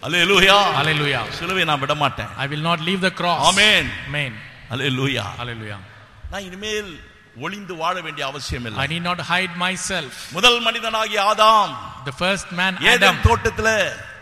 Hallelujah. Hallelujah. சிலுவையை நான் விட மாட்டேன். I will not leave the cross. Amen. Amen. Hallelujah. Hallelujah. நான் இனிமேல் ஒளிந்து வாழ வேண்டிய அவசியம் இல்லை. I need not hide myself. முதல் மனிதனாகிய ஆதாம், the first man Adam, Eden தோட்டத்திலே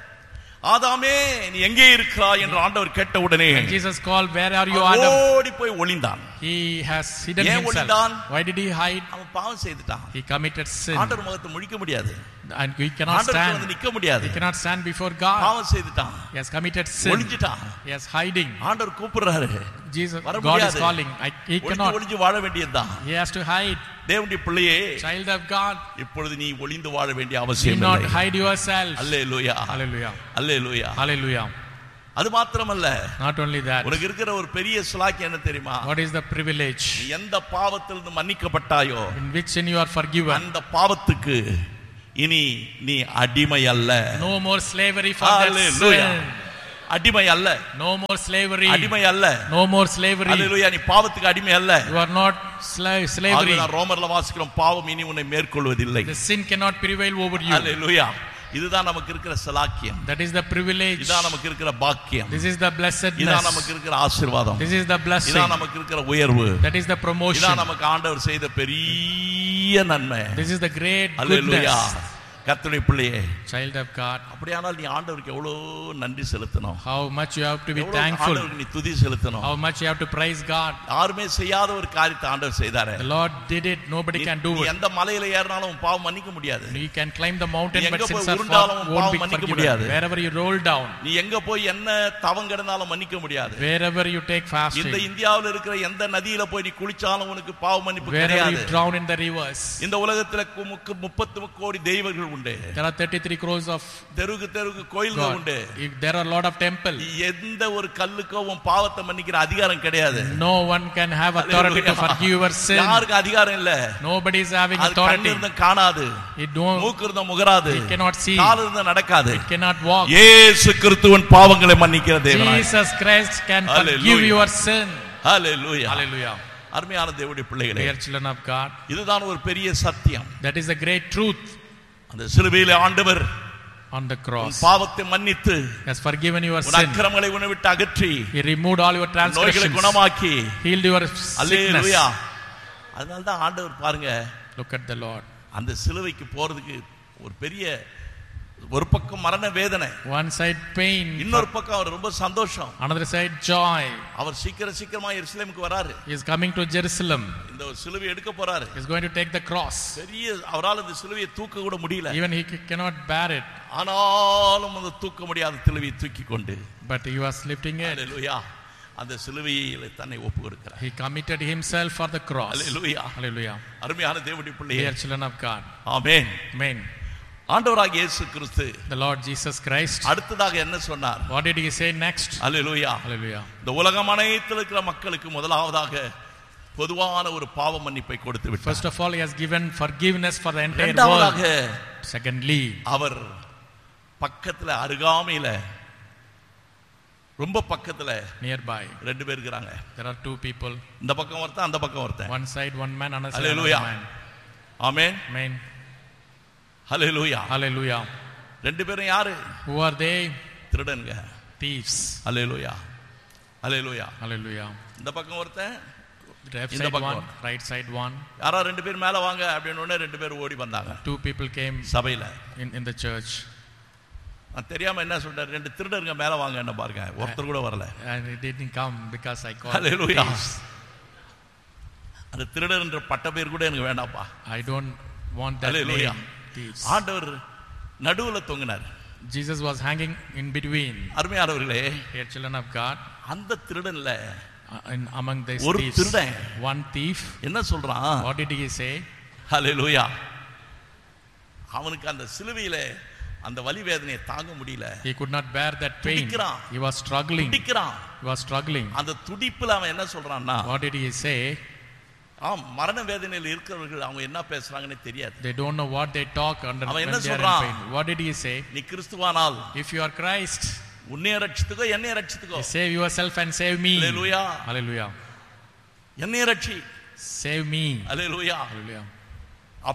ஆதாமே நீ எங்கே இருக்கிறாய் என்று ஆண்டவர் கேட்ட உடனே when Jesus called, where are you Adam, ஓடி போய் ஒளிந்தான். he has hidden ஏன் himself. ஒளிந்தான்? Why did he hide? அவன் பாவம் செய்துட்டான். He committed sin. ஆண்டவர் முகத்தை முழிக்க முடியாது. And he cannot ஆண்டவருக்கு stand. வந்து நிக்க முடியாது. He cannot stand before God. பாவம் செய்துட்டான். He has committed sin. ஒளிஞ்சிட்டான். He is hiding. ஆண்டவர் கூப்பிடுறாரு. Jesus, God is calling. He cannot. ஒளிஞ்சு வாழ வேண்டியதுதான். He has to hide. தேவனுடைய பிள்ளையே, child of God, இப்பொழுது நீ ஒளிந்து வாழ வேண்டிய அவசியம் இல்லை. இல்லை. Do not hide yourself. Hallelujah. Hallelujah. Hallelujah. Hallelujah. அது மாத்திரமல்ல, not only that, உனக்கு இருக்கிற ஒரு பெரிய ஸ்லாக்கியம் என்ன தெரியுமா? what is the privilege? நீ எந்த பாவத்திலிருந்து மன்னிக்கப்பட்டாயோ, in which sin you are forgiven, அந்த பாவத்துக்கு இனி நீ அடிமை அல்ல. no more slavery for that sin. அடிமை அல்ல. no more slavery. அடிமை அல்ல. no more slavery. ஹalleluya. நீ பாவத்துக்கு அடிமை அல்ல. you are not slavery. ஆனா ரோமர்ல வாசிக்கிறோம், பாவம் இனி உன்னை மேற்கொள்வதில்லை. the sin cannot prevail over you. ஹalleluya. இதுதான் நமக்கு இருக்கிற சலாக்கியம். that is the privilege. இதுதான் நமக்கு இருக்கிற பாக்கியம். this is the blessedness. இதுதான் நமக்கு இருக்கிற ஆசீர்வாதம். this is the blessing. இதுதான் நமக்கு இருக்கிற உயர்வு. that is the promotion. இதுதான் நமக்கு ஆண்டவர் செய்த பெரிய நன்மை. this is the great hallelujah. goodness. கர்த்தருடைய பிள்ளையே, child of God, அப்படியானால் நீ ஆண்டவருக்கு எவ்வளவு நன்றி செலுத்தணும். how much you have to be thankful. ஆண்டவருக்கு நீ துதி செலுத்தணும். how much you have to praise God. யாருமே செய்யாத ஒரு காரியத்தை ஆண்டவர் செய்தாரே. the Lord did it, nobody can do it. எந்த மலையில ஏறினாலும் உன் பாவம் மன்னிக்க முடியாது. you can climb the mountain but sins are won't be forgiven. wherever you roll down, நீ எங்க போய் என்ன தவம் கிடந்தாலும் மன்னிக்க முடியாது. wherever you take fasting, இந்த இந்தியாவில் இருக்கிற எந்த நதியில போய் நீ குளிச்சாலும் உனக்கு பாவ மன்னிப்பு கிடையாது. wherever you drown in the rivers, இந்த உலகத்துல 30 கோடி தெய்வங்கள் உண்டு. there are 33 crores of தெருக்கு கோயில்கள் உண்டு. there are a lot of temple. எந்த ஒரு கல்லுக்கோ உன் பாவத்தை மன்னிக்கிற அதிகாரம் கிடையாது. no one can have authority to forgive your sin. யாருக்கு அதிகாரம் இல்ல. nobody is having authority. கண்ணு இருந்தா காணாது, மூக்கு இருந்தா முகராது, it cannot see, கால் இருந்தா நடக்காது, it cannot walk. இயேசு கிறிஸ்துவின் பாவங்களை மன்னிக்கிற தேவன். Jesus Christ can forgive your sin. hallelujah. hallelujah. அருமையான தேவனுடைய பிள்ளைகளே, dear children of God, இதுதான் ஒரு பெரிய சத்தியம். that is a great truth. அந்த சிலுவையிலே ஆண்டவர் on the cross பாவத்தை மன்னித்து has forgiven your sin. அக்கிரமங்களை உன்னை விட்டு அகற்றி, he removed all your transgressions, நோய்களை குணமாக்கி, healed your sickness. அல்லேலூயா. அதனால தான் ஆண்டவர் பாருங்க, look at the Lord, அந்த சிலுவைக்கு போறதுக்கு ஒரு பெரிய, ஒரு பக்கம் மரண வேதனை, one side pain, இன்னொரு பக்கம் அவர் ரொம்ப சந்தோஷம், another side joy. அவர் சீக்கிரமா எருசலேமுக்கு வராரு. he is coming to Jerusalem, இந்த சிலுவை எடுக்க போறாரு. he is going to take the cross. பெரிய, அவரால் இந்த சிலுவையை தூக்க கூட முடியல. even he cannot bear it, ஆனாலும் அந்த தூக்க முடியாத சிலுவையை தூக்கி கொண்டு, but he was lifting it. ஹalleluya. அந்த சிலுவையிலே தன்னை ஒப்பு கொடுக்கிறார். he committed himself for the cross. Hallelujah. hallelujah. அருமையான தேவனுடைய பிள்ளையே, dear children of God, amen. amen. ஆண்டவராகிய இயேசு கிறிஸ்து, the Lord Jesus Christ, அடுத்ததாக என்ன சொன்னார்? what did he say next? Hallelujah. hallelujah. இந்த உலகம் அனைத்தில் இருக்கிற மக்களுக்கு முதலாவதாக பொதுவான ஒரு பாவ மன்னிப்பை கொடுத்து விட்டார். first of all, he has given forgiveness for the entire இரண்டாவதாக, world. secondly, அவர் பக்கத்துல, அருகாமையில, ரொம்ப பக்கத்துல, nearby, ரெண்டு பேர் இருக்காங்க. there are two people, இந்த பக்கம் ஒருத்தன், அந்த பக்கம் ஒருத்தன். one side one man, another side Hallelujah. another man. ஆமென். amen. ஹalleluya. hallelujah. ரெண்டு பேரும் யாரு? who are they? திருடனுங்க. thieves. Hallelujah. Hallelujah. hallelujah. இந்த பக்கம் ஒருத்தன், left இந்த side பக்கம் one, right side one. யாரா ரெண்டு பேர் மேல வாங்க அப்படின உடனே ரெண்டு பேர் ஓடி வந்தாங்க. two people came சபையில. in the church. நான் தெரியாம என்ன சொல்றாரு, ரெண்டு திருடருங்க மேல வாங்க என்ன பாருங்க, ஒருத்தர் கூட வரல. and it didn't come because I called Hallelujah. thieves. அந்த திருடர்ன்ற பட்ட பேர் கூட எனக்கு வேண்டாம்ப்பா. I don't want that Hallelujah. name, thieves. ஆண்டவர் நடுவுல தொங்கினார். Jesus was hanging in between. அருமையானவர்களே, dear children of God, அந்த திருடன்ல among these ஒரு thieves, திருடன் one thief, என்ன சொல்றான்? what did he say? ஹalleluya. அவனுக்கு அந்த சிலுவையில அந்த வலி வேதனையை தாங்க முடியல. he could not bear that pain. he was struggling. he was struggling. அந்த துடிப்புல அவன் என்ன சொல்றான்னா, what did he say? மரண வேதனையில் இருக்கிறவர்கள் அவங்க என்ன பேசுறாங்கன்னு தெரியாது. they don't know what they talk under அவன் என்ன when they are in சொல்றான்? pain. what did he say? நீ கிறிஸ்துவானால், if you are Christ, உன்னை ரட்சித்துக்கோ என்னை ரட்சித்துக்கோ. save yourself and save me. Hallelujah. hallelujah. என்னை ரட்சி, save me. ஹalleluya. hallelujah.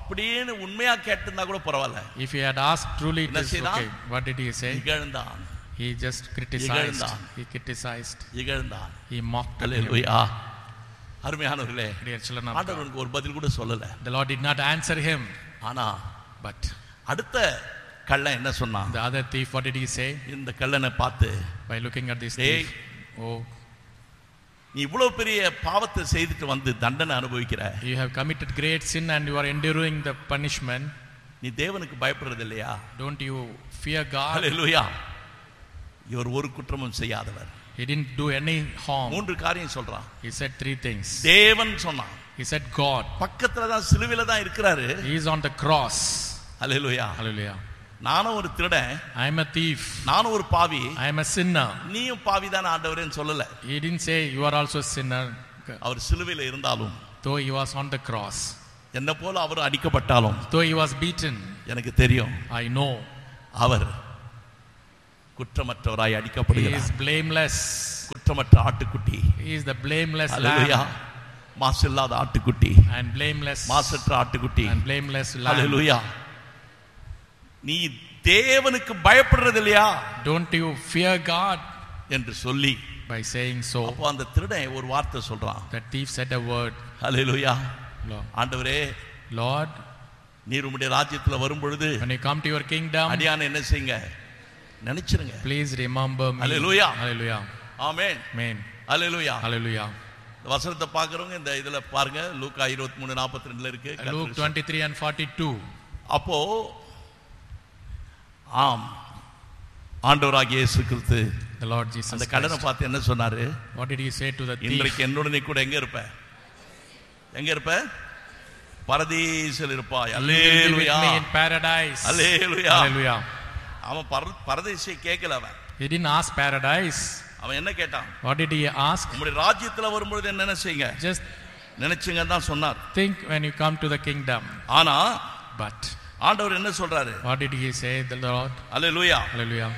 அப்படின்னு உண்மையா கேட்டிருந்தா கூட பரவாயில்ல. if he had asked truly, it is okay. what did he say? இகழ்ந்தான். He just criticized. He criticized. இகழ்ந்தான். He mocked. Hallelujah. அருமையானவர்களே, Dear children of ஆண்டவர் God, ஒரு பதில் கூட சொல்லல. the Lord did not answer him. ஆனா But அடுத்த கள்ளன் என்ன சொன்னான்? the other thief, what did he say? இந்த கள்ளனை பார்த்து, By looking at this Hey, thief, oh, நீ இவ்வளவு பெரிய பாவத்தை செய்துட்டு வந்து தண்டனை அனுபவிக்கிற, you have committed great sin and you are enduring the punishment. நீ தேவனுக்கு பயப்படுறது இல்லையா? Don't you fear God? ஹல்லேலூயா. இவர் ஒரு குற்றமும் செய்யாதவர். He didn't do any harm. மூன்று காரியம் சொல்றான். He said three things. தேவன் சொன்னான். He said God. பக்கத்துல தான் சிலுவையில தான் இருக்கிறாரு. He is on the cross. Hallelujah. Hallelujah. நானும் ஒரு திருடன், I am a thief. நானும் ஒரு பாவி, I am a sinner. நீயும் பாவி தான் ஆண்டவரேன்னு சொல்லல. He didn't say you are also a sinner. அவர் சிலுவையில இருந்தாலும், Though he was on the cross, என்ன போல அவர் அடிக்கப்பட்டாலும், though he was beaten, எனக்கு தெரியும் I know our குற்றமற்றவராய் he அடிக்கப்படுகிறார். is blameless. குற்றமற்ற ஆட்டுக்குட்டி. He is the blameless hallelujah. lamb மாசில்லாத ஆட்டுக்குட்டி, and blameless மாசற்ற ஆட்டுக்குட்டி. and blameless lamb. ஹல்லேலூயா. நீ தேவனுக்கு பயப்படுறது இல்லையா Don't you fear God? என்று சொல்லி, By saying so, அப்போ அந்த திருடன் ஒரு வார்த்தை சொல்றான். the thief said a word. Hallelujah. Lord, ஆண்டவரே, Lord, நீர் உம்முடைய ராஜ்யத்துல வரும் பொழுது when you come to your kingdom, அடியானை என்ன செய்யுங்க, நினைச்சிருங்க. please remember me. Hallelujah. Hallelujah. Amen. Amen. Hallelujah. Hallelujah. இந்த வசனத்தை பார்க்கறவங்க இந்த இதுல பாருங்க, லூக்கா 23:42 இருக்கு. Luke 23 and 42. அப்போ ஆம், ஆண்டவராகிய இயேசு கிறிஸ்து The Lord Jesus அந்த Christ. கடனை பார்த்து என்ன சொன்னாரு? What did he say to the thief? இன்றைக்கு என்னோட நீ கூட எங்க இருப்ப? எங்க இருப்ப? பரதீசில் இருப்பாய். You will be with hallelujah. me in paradise. Hallelujah. Hallelujah. அவன் பரதீசியை கேட்கல. அவன் He didn't ask paradise. அவன் என்ன கேட்டான்? What did he ask? உம்முடைய ராஜ்யத்துல வரும்பொழுது என்ன செய்யுங்க, Just நினைச்சுங்க தான் சொன்னார். think when you come to the kingdom. ஆனா But ஆண்டவர் என்ன சொல்றாரு? what did he say, the Lord? Hallelujah. Hallelujah.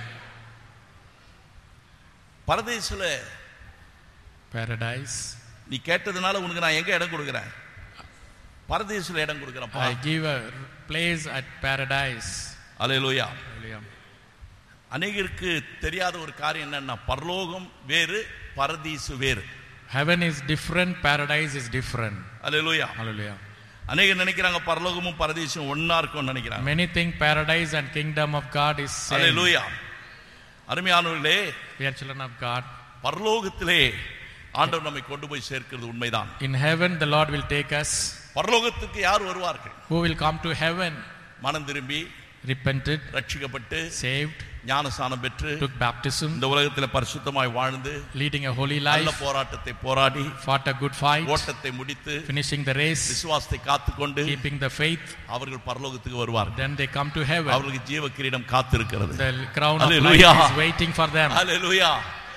பரதீசில Paradise. நீ கேட்டதுனால உனக்கு நான் எங்க இடம் கொடுக்கிறேன்? பரதீசில இடம் கொடுக்கிறேன். I give a place at paradise. Hallelujah. Hallelujah. அநேகருக்கு தெரியாத ஒரு காரியம் என்னன்னா, பரலோகம் வேறு, பரதீசு வேறு. Heaven is different, paradise is different. Hallelujah. Hallelujah. அநேகர் நினைக்கிறாங்க பரலோகமும் பரதீசும் ஒண்ணா இருக்கும்னு நினைக்கிறாங்க. Many think paradise and kingdom of God is same. அல்லேலூயா. அருமையானவர்களே, We are children of God. பரலோகத்திலே ஆண்டவர் நம்மை கொண்டு போய் சேர்க்கிறது உண்மைதான். In heaven the Lord will take us. பரலோகத்துக்கு யார் வருவார்கள்? Who will come to heaven? மனம் திரும்பி, Repented, ரட்சிக்கப்பட்டு, saved, ஞானஸ்நானம் பெற்று, took baptism, இந்த உலகத்தில் பரிசுத்தமாய் வாழ்ந்து, leading a holy நல்ல life, போராட்டத்தை போராடி, fought a good fight, ஓட்டத்தை முடித்து, finishing the race, விசுவாசத்தை காத்துக்கொண்டு, keeping the faith. அவர்கள் பரலோகத்துக்கு வருவார்கள். Then they come to heaven. அவர்களுக்கு ஜீவ கிரீடம் காத்திருக்கிறது. The crown of Hallelujah. life is waiting for them. அல்லேலூயா.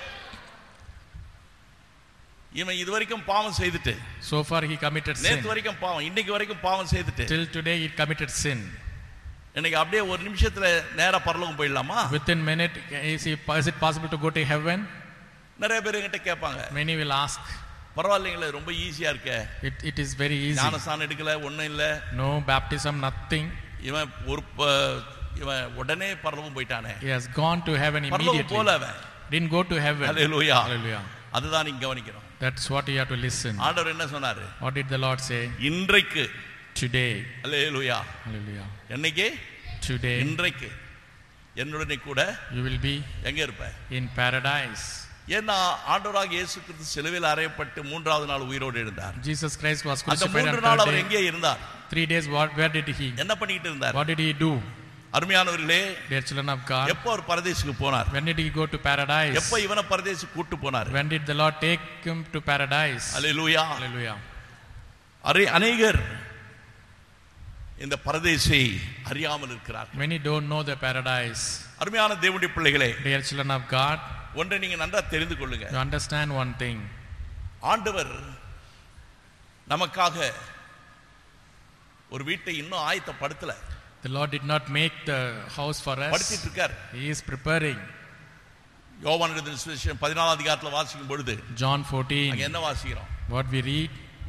இவன் இதுவரைக்கும் பாவம் செய்துட்டு, So far he committed sin. நேத்து வரைக்கும் பாவம், இன்னைக்கு வரைக்கும் பாவம் செய்துட்டு, Till today he committed sin. இன்னைக்கு அப்படியே ஒரு நிமிஷத்துல நேரா பரலோகம் போயிடலாமா? Within minute, is it possible to go to heaven? நிறைய பேர் என்கிட்ட கேட்பாங்க. Many will ask. பரவாயில்லைங்களே, ரொம்ப ஈஸியா இருக்கே, It is very easy. ஞானஸ்நானம் எடுக்கல, ஒண்ணும் இல்ல, No baptism, nothing. இவன் இவன் உடனே பரலோகம் போயிட்டானே. He has gone to heaven பரலோகம் immediately. போல அவன். Didn't go to heaven. Hallelujah. Hallelujah. அதுதான் நீங்க கவனிக்கணும். That's what you have to listen. ஆண்டவர் என்ன சொன்னாரு? What did the Lord say? இன்றைக்கு. Today. அல்லேலூயா. Hallelujah. என்னைக்கு? Today. இன்றைக்கு என்னுடனே கூட You will be எங்க இருப்ப? in paradise. ஏன்னா ஆண்டவராகிய இயேசு கிறிஸ்து சிலுவையில் அறையப்பட்டு 3வது நாள் உயிரோடு எழுந்தார். Jesus Christ was அந்த crucified 3 on நாள் third அவர் day. எங்கே இருந்தார்? 3 days, where did he? என்ன பண்ணிட்டு இருந்தார்? What did he do? அருமையானவர்களே, Dear children of God, எப்போ அவர் பரதேசுக்கு போனார்? when did he go to paradise? எப்போ இவனை பரதேசுக்கு கூட்டி போனார்? When did the Lord take him to paradise? Hallelujah. Hallelujah. அநேகர் இந்த பரதேசை அறியாமல் இருக்கிறார். Many don't know the paradise. அருமையான தேவனுடைய பிள்ளைகளே, Dear children of God, ஒன்றை நீங்க நன்றா தெரிந்து கொள்ளுங்க. you understand one thing. ஆண்டவர் நமக்காக ஒரு வீட்டை இன்னும் ஆயத்தப்படுத்தல. The Lord did not make the house for us. படுத்திட்டு இருக்கார். He is preparing. யோவான் எழுதின சுவிசேஷம் 14வது அதிகாரத்துல வாசிக்கும் பொழுது John 14. அங்க என்ன வாசிக்கிறோம்? What we read?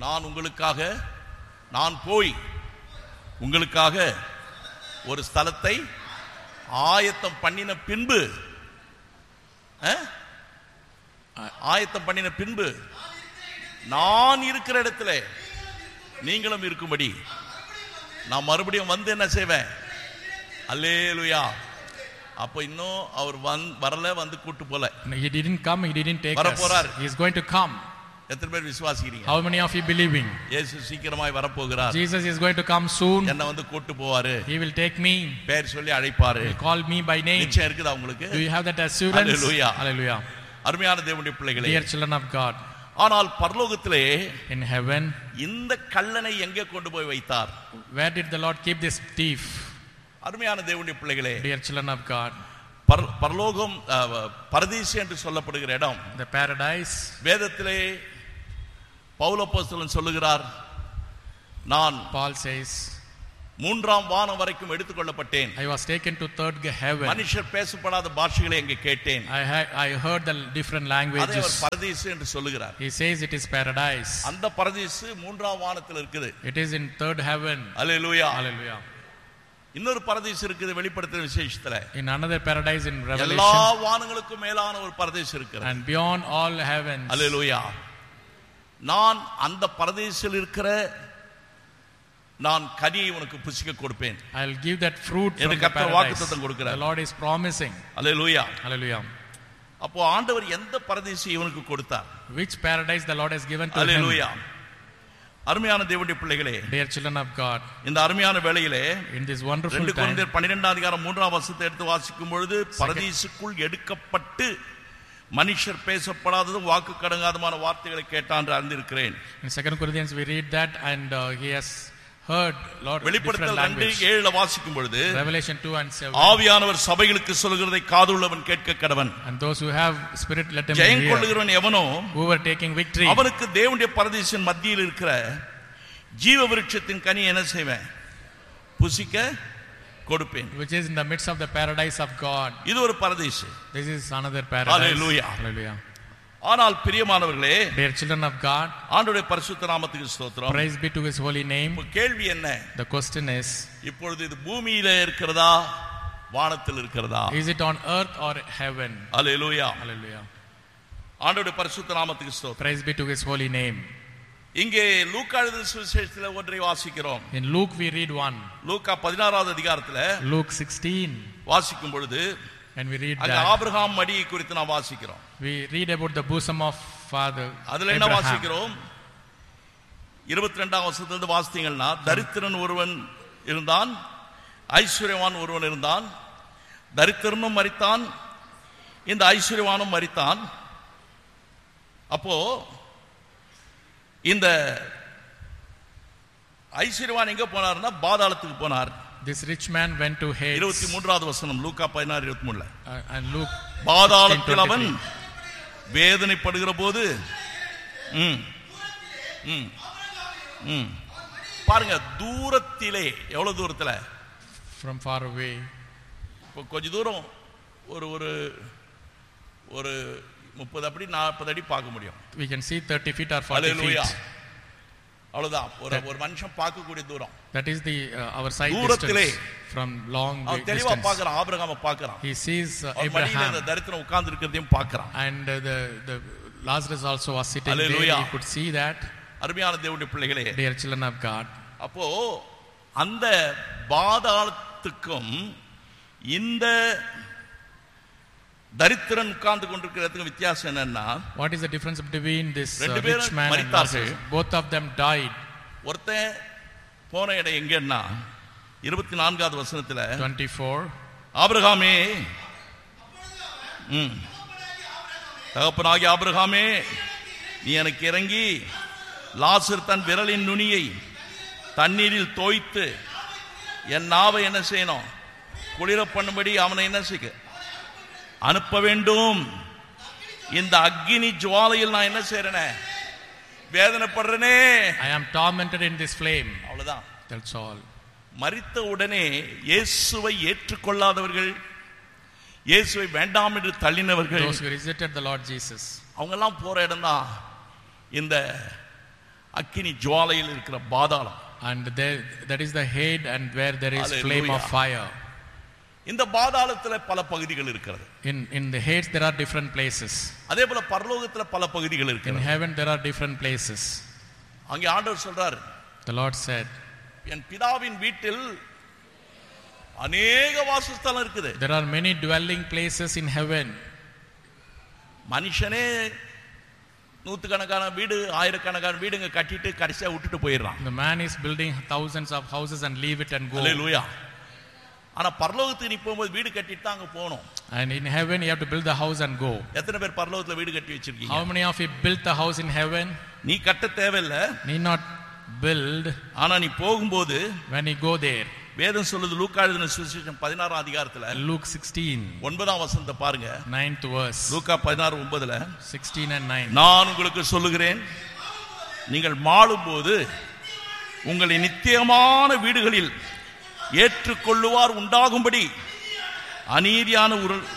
நான் போய் உங்களுக்காக ஒரு ஸ்தலத்தை ஆயத்தம் பண்ணின பின்பு ஆயத்தம் பண்ணின பின்பு நான் இருக்கிற இடத்துல நீங்களும் இருக்கும்படி நான் மறுபடியும் வந்து என்ன செய்வேன். அல்லேலூயா. அப்ப இன்னும் அவர் வரல, வந்து கூட்டு போல. He didn't come, he didn't take us. He is going to come. எத்தனை பேர் விசுவாசிக்கிறீங்க? How many of you believing? இயேசு சீக்கிரமாய் வர போகிறார். Jesus is going to come soon. என்ன வந்து கூட்டு போவாரு. He will take me. பேர் சொல்லி அழைப்பாரு. He will call me by name. நிச்சயம் இருக்குதா உங்களுக்கு? Do you have that assurance? Hallelujah. Hallelujah. அருமையான தேவனுடைய பிள்ளைகளே, dear children of God, ஆனால் பரலோகத்திலே in heaven இந்த கல்லனை எங்கே கொண்டு போய் வைத்தார்? where did the Lord keep this thief? அருமையான தேவனுடைய பிள்ளைகளே, dear children of God, பரலோகம் பரதீசு என்று சொல்லப்படுகிற இடம், the paradise, வேதத்திலே பவுல் அப்போஸ்தலன் சொல்லுகிறார், நான் Paul says, மூன்றாம் வானம் வரைக்கும் எடுத்துக்கொள்ளப்பட்டேன். I was taken to third heaven. மனுஷர் பேசப்படாத பாஷைகளை அங்கே கேட்டேன். I heard the different languages. அதை அவர் பரதீசு என்று சொல்லுகிறார். He says it is paradise. அந்த பரதீசு மூன்றாம் வானத்தில் இருக்குது. It is in third heaven. Hallelujah. Hallelujah. இன்னொரு பரதீசு இருக்குது வெளிப்படுத்தின விசேஷத்துல. In another paradise in Revelation. எல்லா வானங்களுக்கும் மேலான ஒரு பரதீசு இருக்கிறது. And beyond all heavens. அல்லேலூயா. நான் அந்த பரதீசில் இருக்கிற நான் கனியை உனக்கு புசிக்க கொடுப்பேன். I will give that fruit from the கர்த்தர் paradise. வாக்குத்தத்தம் கொடுக்கிறார். The Lord is promising. Hallelujah. Hallelujah. அப்போ ஆண்டவர் எந்த பரதீசை இவனுக்கு கொடுத்தார்? Which paradise the Lord has given to him? அல்லேலூயா. அருமையான தேவனுடைய பிள்ளைகளே, dear children of God, இந்த அருமையான வேளையிலே in this wonderful 2 time, கொரிந்தியர் 12 அதிகாரம் 3ஆம் வசனத்தை எடுத்து வாசிக்கும் பொழுது, பரதீசுக்குள் எடுக்கப்பட்டு மனுஷர் பேசப்படாததும் வாக்கு கடங்காதமான வார்த்தைகளை கேட்டான் என்று அறிந்திருக்கிறேன். In 2 Corinthians we read that, and he has heard Lord வெளிப்படுத்தல் 2:7 வாசிக்கும் பொழுது, Revelation 2:7, ஆவியானவர் சபைகளுக்கு சொல்கிறதை காதுள்ளவன் கேட்க கடவன். and those who have spirit let them Jayam hear. கொள்ளுகிறவன் எவனோ who were taking victory, அவனுக்கு தேவனுடைய பரதீசின் மத்தியில் இருக்கிற ஜீவ விருட்சத்தின் கனி என்ன செய்வேன்? புசிக்க கொடுப்பேன். which is in the midst of the paradise of God. இது ஒரு பரதீசு. This is another paradise. Hallelujah. Hallelujah. ஆனால் பிரியமானவர்களே, dear children of God, ஆண்டவருடைய பரிசுத்த நாமத்துக்கு ஸ்தோத்திரம். praise be to his holy name. கேள்வி என்ன? The question is, இப்பொழுது இது பூமியில இருக்கிறதா வானத்தில் இருக்கிறதா? is it on earth or heaven? Hallelujah. Hallelujah. ஆண்டவருடைய பரிசுத்த நாமத்துக்கு ஸ்தோத்திரம். praise be to his holy name. இங்கே லூக்கா எழுதின சுவிசேஷத்திலே ஒன்றை வாசிக்கிறோம். In Luke we read one. லூக்கா 16வது அதிகாரத்திலே Luke 16 வாசிக்கும் பொழுது, and we read அங்க that ஆபிரகாம் மடியை குறித்து நாம் வாசிக்கிறோம். we read about the bosom of father அதுல என்ன Abraham. வாசிக்கிறோம்? 22ஆம் வசனத்திலிருந்து வாசித்தீங்கன்னா, தரித்திரன் ஒருவன் இருந்தான், ஐஸ்வர்யவான் ஒருவன் இருந்தான். தரித்திரனும் மரித்தான், இந்த ஐஸ்வர்யவானும் மரித்தான். அப்போ இந்த ஐஸ்வர்யவான் எங்க போனார்னா பாதாளத்துக்கு போனார். This rich man went to Hades. 23வது வசனம் லூக்கா 16:23. And Luke பாதாளத்தில் அவன் வேதனைப்படுகிற போது பாருங்க, தூரத்திலே, எவ்வளவு தூரத்துல? from far away. இப்போ கொஞ்ச தூரம் ஒரு ஒரு ஒரு 30 அடி 40 அடி பார்க்க முடியும். We can see 30 feet or 40 feet. அவ்வளவுதான் ஒரு மனுஷன் பார்க்கக்கூடிய தூரம். That is the our sight தூரத்திலே distance from long தெளிவா distance. பார்க்கறான், ஆபிரகாமை பார்க்கறான். He sees மடியில Abraham, தரித்திரன் உட்கார்ந்து இருக்கிறதையும் பார்க்கறான். and the Lazarus also was sitting Hallelujah. there. He could see that. அருமையான தேவனுடைய பிள்ளைகளே, dear children of God, அப்போ அந்த பாதாளத்துக்கும் இந்த தரித்திரன் உட்கார்ந்து கொண்டிருக்கிறதுக்கு வித்தியாசம் என்னன்னா, what is the difference between this rich man and Lazarus? Both of them died. ஒருத்தன் போன இடம் எங்கன்னா 24வது வசனத்துல 24, ஆபிரகாமே, தகப்பனாகிய ஆபிரகாமே, நீ எனக்கு இறங்கி லாசர் தன் விரலின் நுனியை தண்ணீரில் தோய்த்து என் நாவை என்ன செய்யணும்? குளிர பண்ணும்படி அவனை என்ன செய்ய அனுப்ப வேண்டும். இந்த அக்கினி ஜுவாலையில் நான் என்ன செய்றேனே? வேதனைப்படுறேனே. I am tormented in this flame. அவ்வளவுதான். That's all. மரித்த உடனே இயேசுவை ஏற்றுக்கொள்ளாதவர்கள், இயேசுவை வேண்டாம் என்று தள்ளினவர்கள், those who rejected the Lord Jesus, அவங்க எல்லாம் போற இடம் தான் இந்த அக்கினி ஜுவாலையில் இருக்கிற பாதாளம். and there, that is the head, and where there is flame of fire. இந்த பாதாளத்துல பல பகுதிகள் இருக்கிறது. In the Hades there are different places. அதே போல பரலோகத்துல பல பகுதிகள் In இருக்கிறது. heaven there are different places. அங்கே ஆண்டவர் சொல்றார், The Lord said, என் பிதாவின் வீட்டில் அநேக வாசஸ்தலம் இருக்குது. there are many dwelling places in heaven. மனுஷனே நூத்துக்கணக்கான வீடு ஆயிரக்கணக்கான வீடுங்க கட்டிட்டு கடைசியா விட்டுட்டு போயிடுறான். The man is building thousands of houses and leave it and go. ஹல்லேலூயா. ஆனா பரலோகத்துக்கு நீ போகும்போது வீடு கட்டிட்டு தான் அங்க போகணும். And in heaven you have to build the house and go. எத்தனை பேர் பரலோகத்துல வீடு கட்டி வச்சிருக்கீங்க? How many of you built the house in heaven? நீ கட்ட தேவையில்லை. Need not build. ஆனா நீ போகும்போது When you go there, வேதம் சொல்லுது, லூக்கா எழுதின சுவிசேஷம் 16ஆம் அதிகாரத்துல Luke 16 9ஆம் வசனத்தை பாருங்க. 9th verse. Luca 16:9 16 and 9. நான் உங்களுக்கு சொல்லுகிறேன், நீங்கள் மாளும்போது உங்களை நித்தியமான வீடுகளில் ஏற்றுக்கொள்ளுவார் உண்டாகும்படி அநீதியான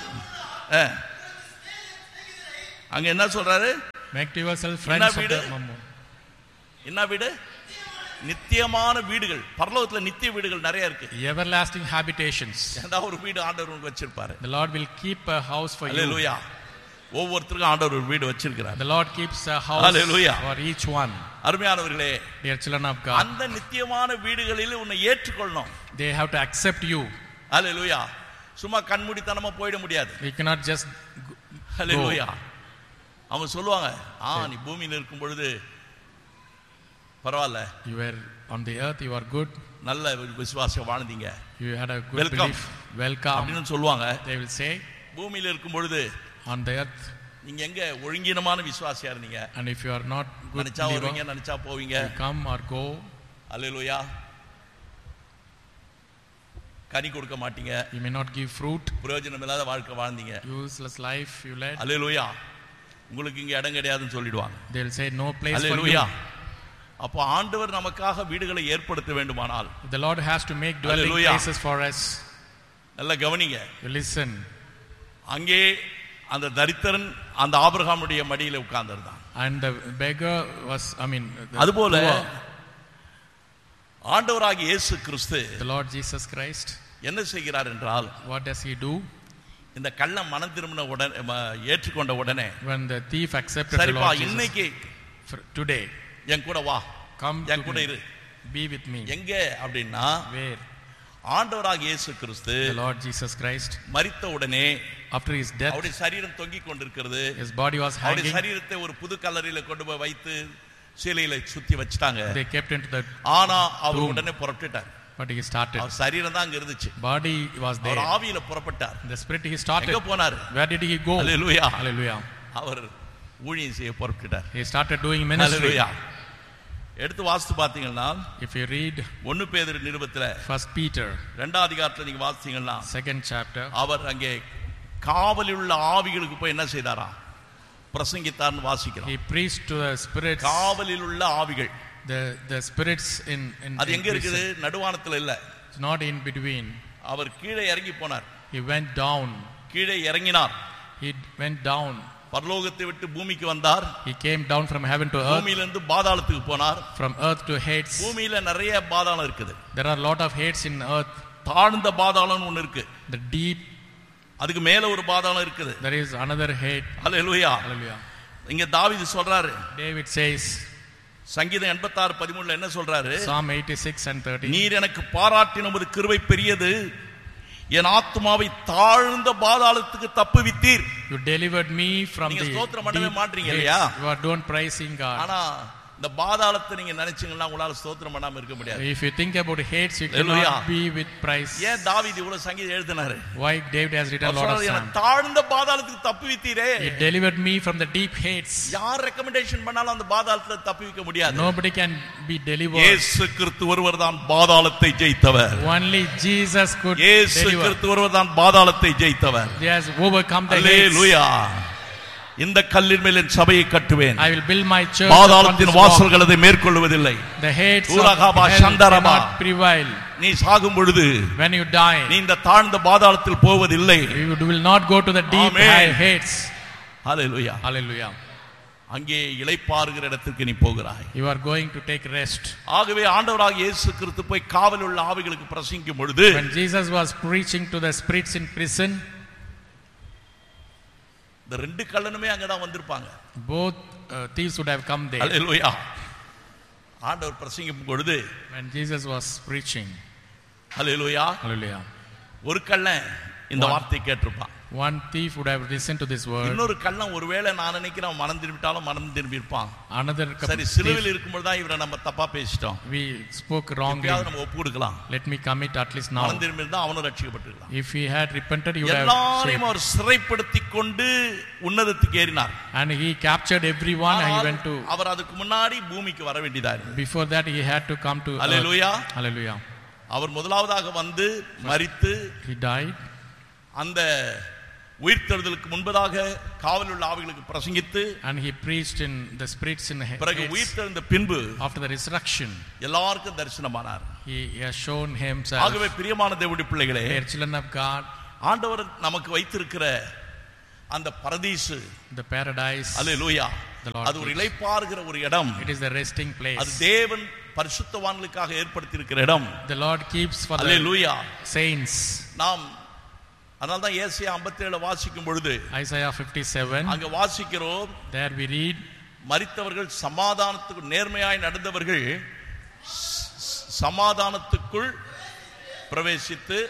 அங்க என்ன சொல்றாரு? Make to yourself friends of the mammon. என்ன வீடு? நித்தியமான வீடுகள். பரலோகத்துல நித்திய வீடுகள் நிறைய இருக்கு. Everlasting habitations. ஏண்டா ஒரு வீடு ஆண்டவர் உங்களுக்கு வச்சிருப்பாரு. The Lord will keep a house for you. ஹல்லேலூயா. ஒவ்வொருத்தருக்கும் ஆண்டவர் ஒரு வீடு வச்சிருக்கிறார். The Lord keeps a house for each one. அருமையானவர்களே, dear children of God, அந்த நித்தியமான வீடுகளில் உன்னை ஏற்றுக்கொள்ளணும். they have to accept you. ஹல்லேலூயா. சும்மா கண்மூடித்தனமா போய்ட முடியாது. We cannot just ஹல்லேலூயா. அவங்க சொல்லுவாங்க, நீ பூமியில இருக்கும் பொழுது பரவாயில்ல, you were on the earth, you are good, நல்ல விசுவாசம் வாழ்ந்தீங்க, you had a good belief, welcome அப்படினு சொல்லுவாங்க. they will say, பூமியில இருக்கும் பொழுது on the earth நீங்க எங்க ஒழுங்கீனமான விசுவாசியா இருந்தீங்க, and if you are not good நினைச்சா வருவீங்க நினைச்சா போவீங்க, you come or go, ஹல்லேலூயா, கனி கொடுக்க மாட்டீங்க, you may not give fruit, பிரயோஜனம் இல்லாத வாழ்க்கை வாழ்ந்தீங்க, useless life you led, ஹல்லேலூயா, உங்களுக்கு இங்க இடம் கிடையாதுன்னு சொல்லிடுவாங்க. they will say no place for you. ஹல்லேலூயா. அப்ப ஆண்டவர் நமக்காக வீடுகளை ஏற்படுத்த வேண்டுமானால், the Lord has to make dwelling places for us. நல்ல கவனிங்க, you listen. அங்கே அந்த தரித்திரன் அந்த ஆபிரகாமுடைய மடியில உட்கார்ந்திருந்தான். And the beggar was, அதுபோல ஆண்டவராகிய இயேசு கிறிஸ்து, the Lord Jesus Christ, என்ன செய்கிறார் என்றால், what does he do? இந்த கள்ளன் மனம் திரும்பின உடனே, ஏற்றுக்கொண்ட உடனே, when the thief accepted the Lord Jesus, இன்னைக்கு today என் கூட வா, come என் கூட இரு, be with me. எங்க அப்படின்னா, where? ஆண்டவராகிய இயேசு கிறிஸ்து, the Lord Jesus Christ, மரித்த உடனே, after his death, அவருடைய சரீரம் தொங்கிக் கொண்டிருக்கிறது, his body was hanging, அவருடைய சரீரத்தை ஒரு புது கல்லறையில கொண்டு போய் வைத்து சிலையில சுத்தி வச்சிட்டாங்க. they kept into the ஆனா அவர் உடனே புறப்பட்டார். but he started, அவர் சரீரம் தான் அங்க இருந்துச்சு, body was there, அவர் ஆவியில புறப்பட்டார். the spirit he started, எங்க போனார்? where did he go? Hallelujah, hallelujah, அவர் ஊழியம் செய்ய புறப்பட்டார். he started doing ministry. ஹல்லேலூயா. எடுத்து வாசித்து பாத்தீங்கன்னா, if you read 1 பேதுரு நிருபத்துல 1 Peter 2ஆம் அதிகாரத்துல நீங்க வாசிச்சீங்கன்னா, 2nd chapter, அவர் அங்கே காவலில் உள்ள ஆவிகளுக்கு போய் என்ன செய்தாரா? பிரசங்கித்தார்னு வாசிக்கிறோம். he preached to the spirits, காவலில் உள்ள ஆவிகள், the spirits in அது எங்க இருக்குது? நடுவானத்துல இல்ல, it's not in between. அவர் கீழே இறங்கி போனார். he went down, கீழே இறங்கினார். he went down, பரலோகத்தை விட்டு பூமிக்கு வந்தார். he came down from heaven to earth, பூமியிலிருந்து பாதாளத்துக்கு போனார். from earth to Hades. பூமியில நிறைய பாதாளம் இருக்குது. there are a lot of Hades in earth. தாழ்ந்த பாதாளம் ஒன்னு இருக்கு, the deep, அதுக்கு மேல ஒரு பாதாளம் இருக்குது. there is another Hades. Hallelujah. hallelujah. இங்க தாவீது சொல்றாரு, David says, சங்கீதம் 86:13 என்ன சொல்றாரு? Psalm 86 and 13, நீர் எனக்கு பாராட்டின உமது கிருபை பெரியது, என் ஆத்துமாவை தாழ்ந்த பாதாளத்துக்கு தப்புவித்தீர். you delivered me from the ஸ்தோத்திரம் பண்ணவே மாட்டீங்க Hades. இல்லையா? you are don't praising God. ஆனா இந்த பாதாளத்தை நீங்க நினைச்சீங்கன்னா உங்களால ஸ்தோத்திரம் பண்ணாம இருக்க முடியாது. if you think about Hades, you cannot be with praise. ஏன் தாவீது இவ்வளவு சங்கீதம் எழுதினாரு? why David has written a lot of psalms? தாழ்ந்த பாதாளத்துக்கு தப்புவித்தீரே, he delivered me from the deep Hades. யார் ரெக்கமெண்டேஷன் பண்ணாலும் அந்த பாதாளத்துல தப்புவிக்க முடியாது. nobody can be delivered. இயேசு கிறிஸ்து ஒருவர் தான் பாதாளத்தை ஜெயித்தவர். only Jesus could இயேசு deliver. கிறிஸ்து ஒருவர் தான் பாதாளத்தை ஜெயித்தவர். he has overcome the Hades. ஹல்லேலூயா. இந்த கல்லின் மேல் என் சபையை கட்டுவேன், I will build my church. பாதாளத்தின் வாசல்கள் அதை மேற்கொள்வதில்லை. the Hades of hell cannot prevail. நீ சாகும் பொழுது, when you die, நீ இந்த தாழ்ந்த பாதாளத்தில் போவதில்லை. you will not go to the deep high Hades. Hallelujah. hallelujah. அங்கே இளைப்பாறுகிற இடத்துக்கு நீ போகிறாய். You are going to take rest. ஆகவே ஆண்டவராகிய இயேசு கிறிஸ்து போய் காவலில் உள்ள ஆவிகளுக்கு பிரசங்கிக்கும் பொழுது, when Jesus was preaching to the spirits in prison, இந்த ரெண்டு கள்ளனுமே அங்க தான் வந்திருப்பாங்க. both thieves would have come there. ஹalleluya. ஆண்டவர் பிரசங்கிக்கும் பொழுது, when Jesus was preaching, hallelujah, hallelujah, ஒரு கள்ளன் இந்த வார்த்தை கேட்டிருப்பான். one thief would have listened to this word. இன்னொரு கள்ளன் ஒருவேளை நான் நினைக்கிறேன் மனம் திரும்பிட்டாலும் மனம் திரும்பி இருப்பான். another சரி, சிலுவையில் இருக்கும்போது தான் இவரை நம்ம தப்பா பேசிட்டோம், we spoke wrongly, நம்ம ஒப்பு கொடுக்கலாம், let me commit at least now. மனம் திரும்பி இருந்தா அவனும் ரட்சிக்கப்பட்டிருக்கலாம். if he had repented, he would have எல்லாரையும் அவர் சிறைப்படுத்தி கொண்டு உன்னதத்துக்கு ஏறினார். and he captured everyone and he went to, அவர் அதுக்கு முன்னாடி பூமிக்கு வர வேண்டியதா இருந்தது. before that he had to come to hallelujah, hallelujah. அவர் முதலாவதாக வந்து மரித்து, he died, அந்த உயிர்த்தெழுதலுக்கு முன்பதாக காவலில் உள்ள ஆவிகளுக்கு பிரசங்கித்து, and he preached in the spirits in பிறகு உயிர்த்தெழுந்த பின்பு after the resurrection எல்லாருக்கும் தரிசனமானார். he has shown himself. ஆகவே பிரியமான தேவனுடைய பிள்ளைகளே, dear children of God, ஆண்டவர் நமக்கு வைத்திருக்கிற அந்த பரதீசு, the paradise, ஹalleluya, அது ஒரு இளைப்பாறுகிற ஒரு இடம். it is the resting place. அது தேவன் பரிசுத்தவான்களுக்காக ஏற்படுத்தி இருக்கிற இடம். the Lord keeps for hallelujah, the saints. நாம் அதனால தான் ஏசாயா 57 வாசிக்கும் பொழுது, Isaiah 57, அங்க வாசிக்கிறோம், there we read, மரித்தவர்கள் சமாதானத்துக்கு நேர்மையாய் நடந்தவர்கள் சமாதானத்துக்குள் பிரவேசித்து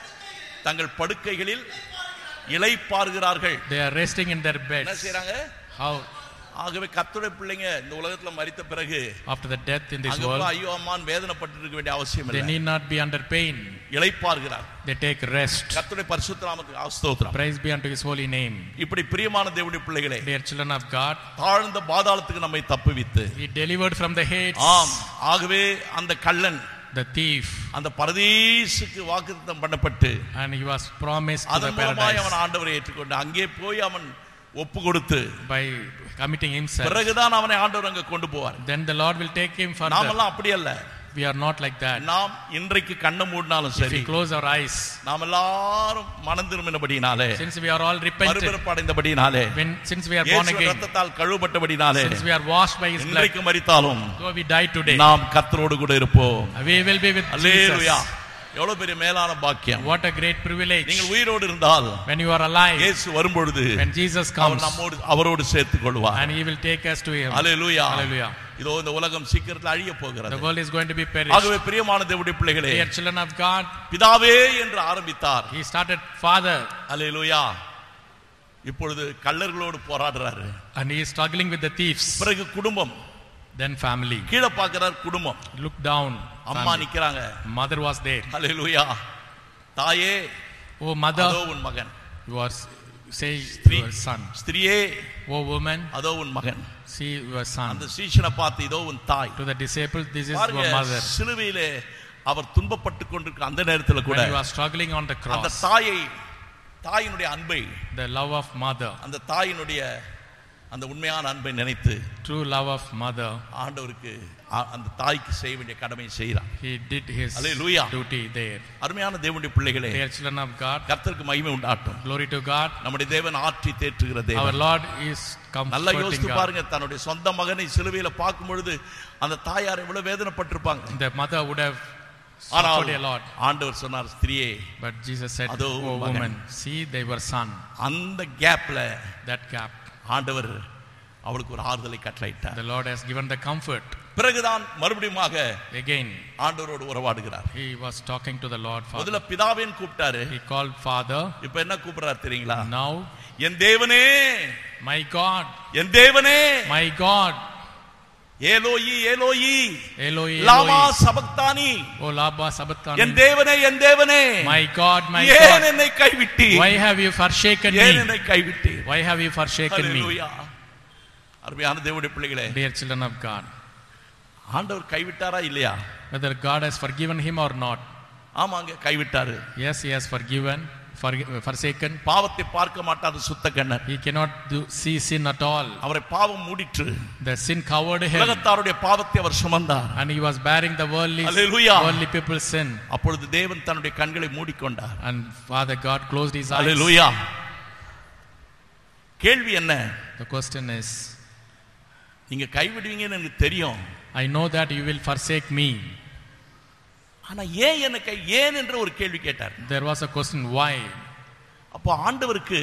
தங்கள் படுக்கைகளில் இளைப்பாறுகிறார்கள். they are resting in their beds. என்ன செய்றாங்க? how? ஆகவே கர்த்தருடைய பிள்ளைங்க இந்த உலகத்துல மரித்த பிறகு after the death in this அங்க world, ஐயோ அம்மான் வேதனைப்பட்டு இருக்க வேண்டிய அவசியம் they இல்லை. need not be under pain. இளைப்பாறுகிறார். they take rest. கர்த்தருடைய பரிசுத்த நாமத்துக்கு ஸ்தோத்திரம். praise be unto his holy name. இப்படி பிரியமான தேவனுடைய பிள்ளைகளே, dear children of God, தாழ்ந்த பாதாளத்துக்கு நம்மை தப்புவித்து, he delivered from the hates. ஆம், ஆகவே அந்த கள்ளன், the thief, அந்த பரதீசுக்கு வாக்குத்தத்தம் பண்ணப்பட்டு, and he was promised to the அதன் மூலமாய் paradise அவன் ஆண்டவரை ஏற்றுக்கொண்டு அங்கே போய் அவன் ஒப்பு கொடுத்து by committing himself. பிறகுதான் அவனை ஆண்டவர் அங்க கொண்டு போவார். then the Lord will take him further. நாமெல்லாம் அப்படி அல்ல. we are not like that. நாம் இன்றைக்கு கண்ணை மூடினாலும் if சரி, we close our eyes, நாம் எல்லாரும் மனம் திரும்பினபடினாலே, since we are all repented, மறுபிறப்படைந்தபடினாலே, since we are born again, இரத்தத்தால் கழுவப்பட்டபடினாலே, since we are washed by his blood, இன்றைக்கு மரித்தாலும் though we die today, நாம் கர்த்தரோடு கூட இருப்போம். we will be with hallelujah. Jesus. எவ்வளவு பெரிய மேலான பாக்கியம். what a great privilege. நீங்கள் உயிரோடு இருந்தால், when you are alive, இயேசு வரும்பொழுது when Jesus comes, அவரோடு சேர்த்துக் கொள்வார். and he will take us to him. Hallelujah. hallelujah. இதோ இந்த உலகம் சீக்கிரத்தில் அழிய போகிறது. the world is going to be perished. ஆகவே பிரியமான தேவனுடைய பிள்ளைகளே, dear children of God, பிதாவே என்று ஆரம்பித்தார். he started father, அல்லேலூயா. இப்பொழுது கள்ளர்களோடு போராடுறாரு. and he is struggling with the thieves. பிறகு குடும்பம், then family. கீழே பார்க்கிறார் குடும்பம். look down, அம்மா நிக்கிறாங்க. mother was there. அல்லேலூயா. தாயே, oh mother, அதோ உன் மகன். you are say your son. ஸ்திரியே, oh woman, அதோ உன் மகன். see your son. அந்த சீஷனை பார்த்து இதோ உன் தாய். to the disciples, this is பாருங்க, your mother. சிலுவையிலே அவர் துன்பப்பட்டு கொண்டிருக்கிற அந்த நேரத்தில் கூட when you are struggling on the அந்த cross, தாயினுடைய அன்பை, the love of mother, அந்த தாயினுடைய அந்த உண்மையான அன்பை நினைத்து true love of mother, ஆண்டவருக்கு அந்த தாய்க்கு செய்ய வேண்டிய கடமையை செய்கிறார். he did his Hallelujah. duty there. அருமையான தேவனுடைய பிள்ளைகளே, dear children of God, கர்த்தருக்கு மகிமை உண்டாட்டும். glory to God. நம்முடைய தேவன் ஆற்றி தேற்றுகிற our தேவன். Lord is நல்லா comforting யோசித்து God. பாருங்க, தன்னுடைய சொந்த மகனை சிலுவையில பார்க்கும் பொழுது அந்த தாயார் எவ்வளவு வேதனைப்பட்டிருப்பாங்க. the mother would have ஆனால் suffered a lot, ஆண்டவர் சொன்னார், ஸ்திரியே, but Jesus said, அதோ oh மகன். woman, see they were son. அந்த கேப்ல that gap, ஆண்டவர் அவளுக்கு ஒரு ஆறுதலை கட்டளையிட்டார். the Lord has given the comfort. பிறகுதான் மறுபடியுமாக again ஆண்டவரோடு உறவாடுகிறார். he was talking to the Lord Father. முதல்ல பிதாவேன்னு கூப்பிட்டாரு, he called Father. இப்ப என்ன கூப்பிடுறாரு தெரியுங்களா? now என் தேவனே, my God, என் தேவனே, my God, ஏலோயி ஏலோயி Eloi, Lama Eloi, சபக்தானி, o lama sabachthani, என் தேவனே, என் தேவனே, my God, my ஏன் God, என்னை கைவிட்டீர்? why have you forsaken ஏன் me? என்னை கைவிட்டீர்? why have you forsaken me? ஹல்லேலூயா. அருமையான தேவனுடைய பிள்ளைகளே, dear children of God, ஆண்டவர் கைவிட்டாரா இல்லையா? whether God has forgiven him or not, ஆமாங்க, கைவிட்டாரு. yes, he has forgiven, forsaken. பாவத்தை பார்க்க மாட்டாத சுத்த கண்ணர். he cannot see sin at all. அவரை பாவம் மூடிற்று. the sin covered him, உலகத்தாருடைய பாவத்தை அவர் சுமந்தார். and he was bearing the Hallelujah. worldly people's sin. அப்பொழுது தேவன் தன்னுடைய கண்களை மூடிக்கொண்டார். and Father God closed his eyes. ஹல்லேலூயா. கேள்வி என்ன? the question is, நீங்க கைவிடுவீங்கன்னு எனக்கு தெரியும். I know that you will forsake me. ஆனா ஏன் எனக்கு ஏன் என்ற ஒரு கேள்வி கேட்டார். There was a question, why? அப்போ ஆண்டவருக்கு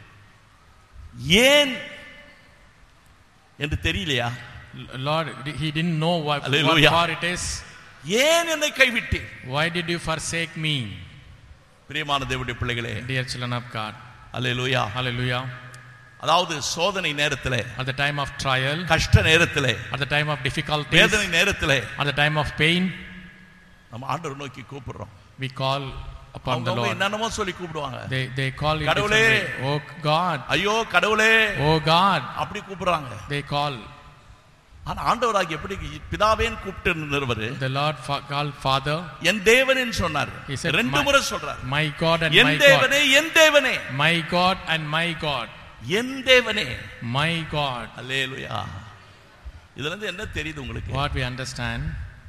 ஏன் என்று தெரியலையா? Lord, he didn't know what for it is. ஏன் என்னை கைவிட்டீர்? Why did you forsake me? பிரியமான தேவனுடைய பிள்ளைகளே, dear children of God, hallelujah, hallelujah. அதாவது சோதனை நேரத்திலே, at the time of trial, கஷ்ட நேரத்திலே, at the time of difficulties, வேதனை நேரத்திலே, at the time of pain, நம்ம ஆண்டவரை நோக்கி கூப்பிடுறோம். we call upon the Lord. என்னன்னமோ சொல்லி கூப்பிடுவாங்க. they call it கடவுளே, oh God, ஐயோ கடவுளே, oh God, அப்படி கூப்பிடுறாங்க. they call. ஆனா ஆண்டவராகிய எப்படி பிதாவேன்னு கூப்பிட்டு இருந்தவர், the Lord called Father, என் தேவனேன்னு சொன்னார். ரெண்டு முறை சொல்றார், my God and my God. என் தேவனே, என் தேவனே, my God and my God, என் தேவனே, my God. அல்லேலூயா. இதுல இருந்து என்ன தெரியுது உங்களுக்கு? what we understand,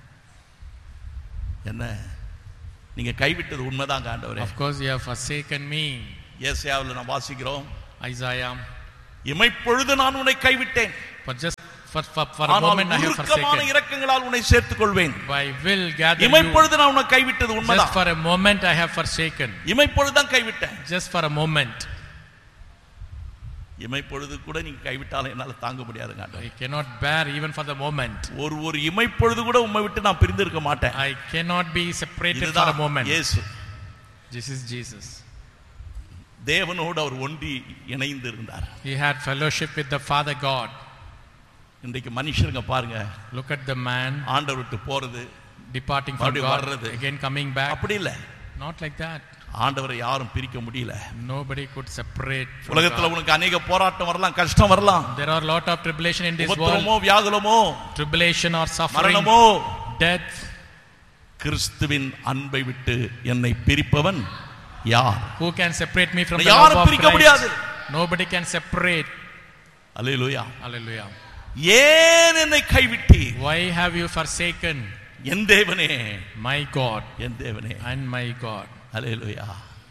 என்ன நீங்க கைவிட்டது உண்மைதான் ஆண்டவரே. of course you have forsaken me. ஏசாயாவில் நாம் வாசிக்கிறோம், Isaiah, இமைப்பொழுது நான் உன்னை கைவிட்டேன், but just for a moment I have forsaken. இரக்கங்களால் உன்னை சேர்த்துக் கொள்வேன். I will gather you. இமைப்பொழுது நான் உன்னை கைவிட்டது உண்மைதான். just for a moment I have forsaken. இமைப்பொழுது தான் கைவிட்டேன். just for a moment. இமைப்பொழுது கூட நீங்க கைவிட்டாலும் என்னால தாங்க முடியாதுங்க. I cannot bear even for the moment. ஒரு இமைப்பொழுது கூட உம்மை விட்டு நான் பிரிந்து இருக்க மாட்டேன். I cannot be separated for a moment. இயேசு, this is Jesus. தேவனோடு அவர் ஒன்றி இணைந்து இருந்தார். He had fellowship with the Father God. இன்றைக்கு மனுஷங்க பாருங்க, look at the man, ஆண்டவர் விட்டு போறது, departing from God, again coming back. அப்படி இல்ல, not like that. ஆண்டவரை யாரும் பிரிக்க முடியல. nobody could separate from உலகத்துல உனக்கு अनेक போராட்டம் வரலாம், கஷ்டம் வரலாம். there are a lot of tribulation in this world. உபத்திரமோ, வியாகுலமோ, tribulation or suffering, மரணமோ, death. கிறிஸ்துவின் அன்பை விட்டு என்னை பிரிப்பவன் யார்? who can separate me from the love of Christ? nobody can separate. Hallelujah, hallelujah. ஏன் என்னை கைவிட்டீர்? why have you forsaken? என் தேவனே, my God, என் தேவனே, and my God. Hallelujah,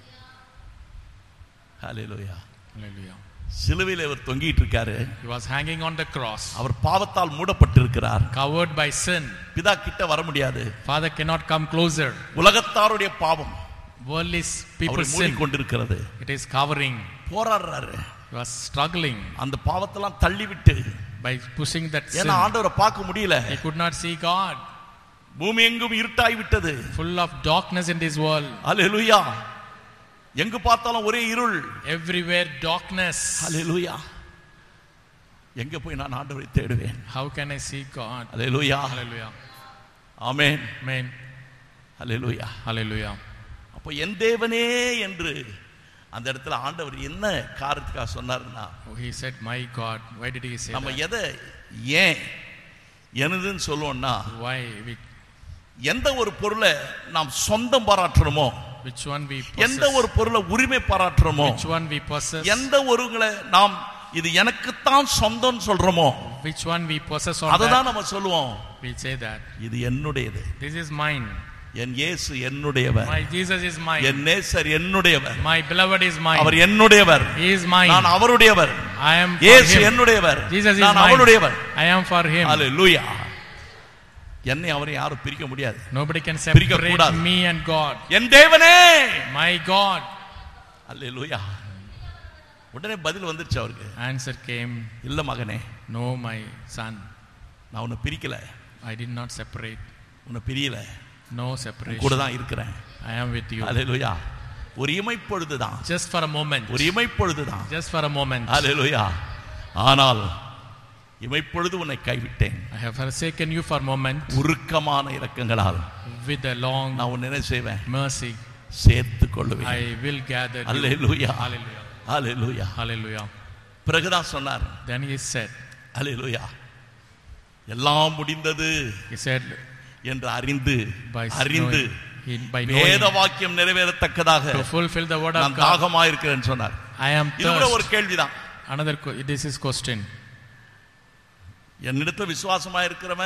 hallelujah, hallelujah. சிலுவையில் அவர் தொங்கிட்டு இருக்காரு. he was hanging on the cross. Our பாவத்தால் மூடப்பட்டிருக்கிறார். covered by sin. பிதா கிட்ட வர முடியாது. Father cannot come closer. உலகத்தாருடைய பாவம், worldly people sin, மூடிக்கொண்டிருக்கிறது. it is covering. போராடுறாரு. he was struggling அந்த பாவத்தெல்லாம் தள்ளி விட்டு, by pushing that sin. ஏன்னா ஆண்டவரை பார்க்க முடியல. he could not see God. பூமி எங்கும் இருட்டாய் விட்டது. full of darkness in this world. அல்லேலூயா. எங்கு பார்த்தாலும் ஒரே இருள். everywhere darkness. அல்லேலூயா. எங்க போய் நான் ஆண்டவரை தேடுவேன்? how can I see God? Hallelujah, hallelujah, amen, amen, hallelujah. hallelujah. அப்போ என் தேவனே என்று அந்த இடத்துல ஆண்டவர் என்ன காரணத்துக்காக சொன்னார்னா, he said my God. why did he say நம்ம that? எதை ஏன் எனதுன்னு சொல்லுவோம்னா, why we, எந்த ஒரு பொருளை நாம் சொந்தம் பாராட்டுறோமோ, which one we எந்த possess, ஒரு பொருளை உரிமை பாராட்டுறோமோ, which one we possess, எந்த ஒருங்களை நாம் இது எனக்குத்தான் சொந்தம் சொல்றோமோ, which one we possess on அதுதான் that, நம்ம சொல்லுவோம், we say that இது என்னுடையது, this is mine, என் இயேசு என்னுடையவர், my Jesus is mine, என் நேசர் என்னுடையவர், my beloved is mine, our என்னுடையவர், he is mine, நான் அவருடையவர், I am for இயேசு him, என்னுடையவர், Jesus is நான் mine, அவருடையவர், I am for him. அல்லேலூயா. என்னை அவரை யாரும் பிரிக்க முடியாது. nobody can பிரிக்க separate கூடாது. me and God. என் தேவனே, my God. அல்லேலூயா. உடனே பதில் வந்துருச்சு அவருக்கு. answer came, இல்ல மகனே, no my son, நான் உன்னை பிரிக்கல, I did not separate, உன்னை பிரியல, no separation, கூட தான் இருக்கிறேன். I am with you. அல்லேலூயா. ஒரு இமைப்பொழுதுதான், just for a moment, ஒரு இமைப்பொழுதுதான், just for a moment, அல்லேலூயா. ஆனால் இமைப்பொழுது உன்னை கைவிட்டேன், I have forsaken you for a moment, உருக்கமான இரக்கங்களால் with a long நான் உன்னை என்ன செய்வேன்? mercy, சேர்த்துக் கொள்வேன். I will gather you. Hallelujah, hallelujah, hallelujah. hallelujah. பிறகுதான் சொன்னார், then he said, அல்லேலூயா, எல்லாம் முடிந்தது he said, என்று அறிந்து by அறிந்து by வேத knowing, வாக்கியம் நிறைவேறத்தக்கதாக to fulfill the word of நான் God, தாகமாக இருக்கிறேன்னு சொன்னார். I am இது கூட ஒரு thirst. கேள்விதான். Another this is question. என்னிடத்துல விசுவாசமா இருக்கிறவன்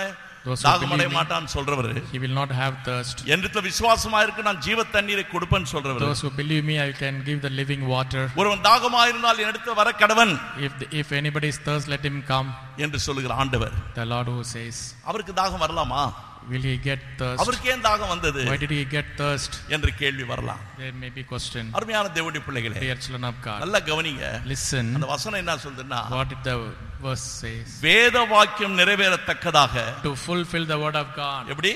தாகமடைய மாட்டான் சொல்றவர், he will not have thirst. என்னிடத்துல விசுவாசமா இருக்கு, நான் ஜீவ தண்ணீரை கொடுப்பேன் சொல்றவர். Those who believe me, I can give the living water. ஒருவன் தாகமா இருந்தால் என்னிடத்துல வர கடவன். If anybody is thirst, let him come என்று சொல்லுகிற ஆண்டவர். The Lord who says. அவருக்கு தாகம் வரலாமா? Will he get thirst? அவருக்கு ஏன் தாகம் வந்தது? Why did he get thirst? என்ற கேள்வி வரலாம். There may be question. அருமையான தேவனுடைய பிள்ளைகளே, Dear children of God, நல்லா கவனிங்க. listen. அந்த வசனம் என்ன சொல்லுதுன்னா, What did the verse says? வேத வாக்கியம் நிறைவேறத்தக்கதாக, to fulfill the word of God. எப்படி?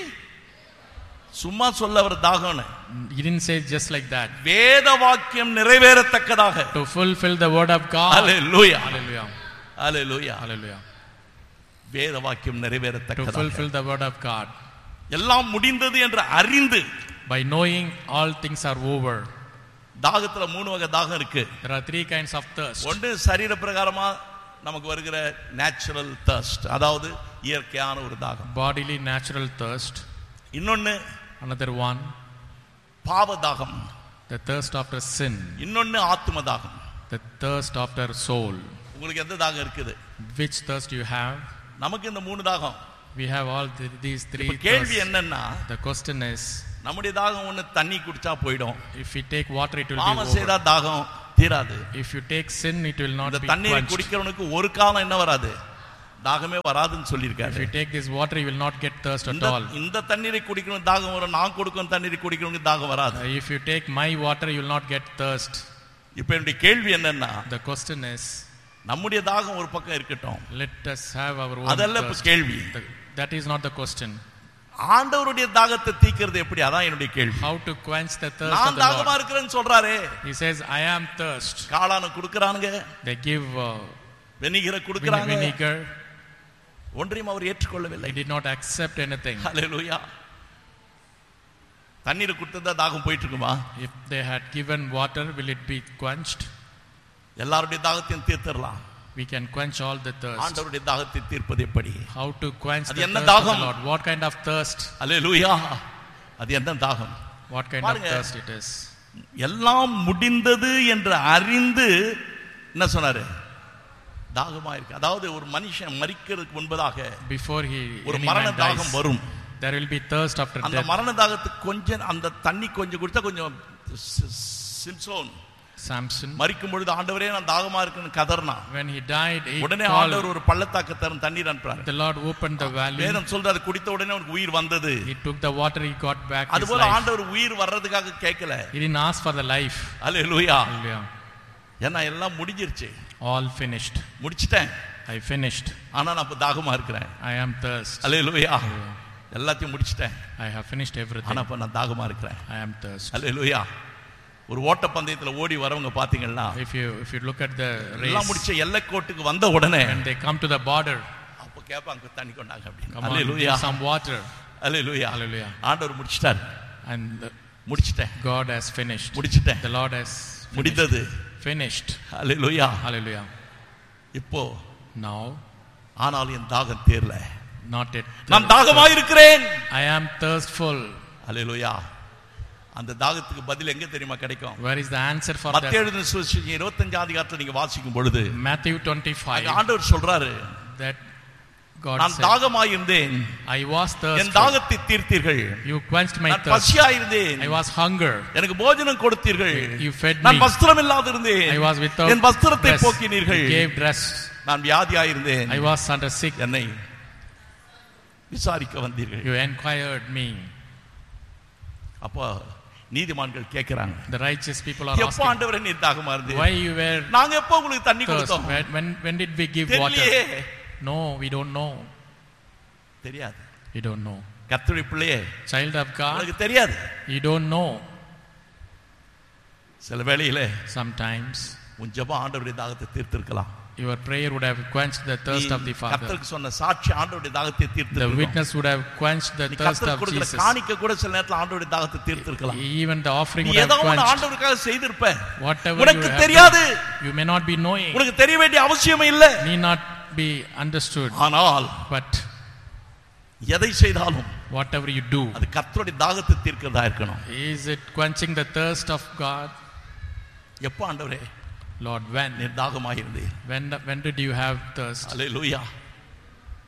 சும்மா சொல்ல அவர் தாகம்னு. He didn't say just like that. வேத வாக்கியம் நிறைவேறத்தக்கதாக, to fulfill the word of God. Hallelujah. Hallelujah. Hallelujah. Hallelujah. வேத வாக்கியம் நிறைவேறத்தக்கதாக, to fulfill the word of God. எல்லாம் முடிந்தது என்று அறிந்து, by knowing all things are over. தாகத்துல 3 வகை தாகம் இருக்கு. There are 3 kinds of thirst. ஒன்று சரீர பிரகாரமா நமக்கு வருகிற நேச்சுரல் thirst, அதாவது இயற்கையான ஒரு தாகம். bodily natural thirst. இன்னொன்னு another one, பாவ தாகம், the thirst after sin. இன்னொன்னு ஆத்ம தாகம், the thirst after soul. உங்களுக்கு எந்த தாகம் இருக்குது? which thirst you have? நமக்கு இந்த 3 தாகம். we have all these 3 thirsts. கேள்வி என்னன்னா, the question is, நம்முடைய தாகம் ஒண்ணு தண்ணி குடிச்சா போய்டும். if we take water it will பாவம் be over. செய்தா தாகம் தீராது. if you take sin it will not இந்த be தண்ணீரை quenched. குடிக்கிறவனுக்கு ஒரு காலம் என்ன வராது? தாகமே வராதுன்னு சொல்லியிருக்காரு. if you take this water you will not get thirst at all. இந்த தண்ணீரை குடிக்கணும் தாகம் வரும், நான் கொடுக்கும் தண்ணீரை குடிக்கிறவனுக்கு தாகம் வராது. if you take my water you will not get thirst. இப்போ என்னுடைய கேள்வி என்னன்னா, the question is, நம்முடைய தாகம் ஒரு பக்கம் இருக்கட்டும், let us have our own அதல்ல இப்ப கேள்வி. that is not the question. ஆண்டவருடைய தாகத்தை தீக்கிறது எப்படி? அதான் என்னுடைய கேள்வி. how to quench the thirst of நான் the தாகமா Lord. இருக்கிறேன்னு சொல்றாரே. he says I am thirst. காளான குடுக்குறானுங்க, they give வினிகரை குடுக்குறாங்க, vinegar. ஒன்றையும் அவர் ஏற்றுக்கொள்ளவில்லை. he did not accept anything. ஹல்லேலூயா. தண்ணீர் குடுத்தா தாகம் போயிட்டு இருக்குமா? if they had given water will it be quenched? எல்லாருடைய தாகத்தையும் தீர்த்தறலாம். we can quench all the thirst. ஆண்டவருடைய தாகத்தை தீர்ப்பது எப்படி? how to quench the என்ன thirst தாகம்? of the Lord? what kind of thirst? ஹல்லேலூயா. அது என்ன தாகம்? what kind பாருங்க, of thirst it is? எல்லாம் முடிந்தது என்று அறிந்து என்ன சொன்னாரு? தாகமா இருக்கு. அதாவது ஒரு மனுஷன் மரிக்கிறதுக்கு முன்பதாக before ஒரு மரண தாகம் வரும். there will be thirst after அந்த death. மரண தாகத்துக்கு கொஞ்சம் அந்த தண்ணி கொஞ்சம் குடிச்சா கொஞ்சம் சிம்சோன் Samson, மரிக்கும் பொழுது ஆண்டவரே நான் தாகமா இருக்குன்னு கதறினான். when he died he உடனே called, ஆண்டவர் ஒரு பள்ளத்தாக்கு தரும் தண்ணீர் அனுப்புறாரு. the Lord opened the valley. வேதம் சொல்றாரு குடித்த உடனே அவனுக்கு உயிர் வந்தது. he took the water, he got back his அதுபோல life. ஆண்டவர் உயிர் வர்றதுக்காக கேட்கல. he didn't ask for the life. Hallelujah. Hallelujah. ஏன்னா எல்லாம் முடிஞ்சிருச்சு, all finished. முடிச்சிட்டேன், I finished. ஆனா நான் இப்ப தாகமா இருக்கிறேன். I am thirst. ஹல்லேலூயா. எல்லாத்தையும் முடிச்சிட்டேன், I have finished everything. ஆனா இப்ப நான் தாகமா இருக்கிறேன். I am thirst. ஹல்லேலூயா. ஒரு ஓட்ட பந்தயத்துல ஓடி வரவங்க பாத்தீங்கன்னா, if you look at the race, எல்லாம் முடிச்ச எல்லைக்கோட்டுக்கு வந்த உடனே when they come to the border, அப்ப கேட்பாங்க தண்ணி கொண்டாங்க அப்படின்னு. come on, hallelujah. give some water. Hallelujah. Hallelujah. ஆண்டவர் முடிச்சிட்டார். and முடிச்சிட்டேன், God has finished. முடிச்சிட்டேன், the Lord has முடிந்தது. finished. ஹல்லேலூயா. Hallelujah. இப்போ now ஆனாலும் என் தாகம் தீரல, not yet. நான் தாகமா இருக்கிறேன். I am thirstful. ஹல்லேலூயா. அந்த தாகத்துக்கு பதில் எங்க தெரியுமா கிடைக்கும்? where is the answer for that? மத்தேயு எழுதின சுவிசேஷம் 25 அதிகாரத்துல நீங்க வாசிக்கும் பொழுது Matthew 25, ஆண்டவர் சொல்றாரு, that God நான் said, தாகமாய் இருந்தேன், I was என் thirsty, தாகத்தை தீர்த்தீர்கள். you quenched my நான் thirst. பசியாய் இருந்தேன், I was hunger, எனக்கு போஜனம் கொடுத்தீர்கள். you fed நான் me. வஸ்திரம் இல்லாது இருந்தேன், I was without என் வஸ்திரத்தை dress, போக்கினீர்கள். you gave dress. நான் வியாதியாய் இருந்தேன், I was under sick, என்னை விசாரிக்க வந்தீர்கள். you inquired me. அப்போ நீதிமான்கள் கேட்கிறாங்க, The righteous people are எப்போ asking, ஆண்டவரே நீ தாகமா இருந்தீங்க? why you were நாங்க எப்போ உங்களுக்கு தண்ணி thirst? கொடுத்தோம்? when did we give water? தெரியலையே. No, we don't know. தெரியாது. We don't know. கர்த்தருடைய பிள்ளையே, Child of God, உங்களுக்கு தெரியாது. you don't know. சில வேளையிலே Sometimes உன் ஜெபம் ஆண்டவருடைய தாகத்தை தீர்த்திருக்கலாம். your prayer would have quenched the thirst of the Father. கர்த்தருக்கு சொன்ன சாட்சி ஆண்டவருடைய தாகத்தை The தீர்த்திருக்கலாம். witness would have quenched the thirst கர்த்தருக்கு of கொடுக்கிற Jesus. காணிக்கை கூட சில நேரத்துல ஆண்டவருடைய தாகத்தை தீர்த்திருக்கலாம். Even the offering நீ would have ஏதோ ஒன்று quenched. ஆண்டவருக்காக செய்திருப்ப, Whatever உனக்கு you have தெரியாது, done, you may not be knowing, உனக்கு தெரிய வேண்டிய அவசியமே இல்லை. need not be understood. ஆனால் But எதை செய்தாலும் whatever you do, அது கர்த்தருடைய தாகத்தை தீர்க்கிறதா இருக்கணும். is it quenching the thirst of God? எப்போ ஆண்டவரே Lord, when? நீர் தாகமாக இருந்தீர்? When did you have thirst? அல்லேலூயா.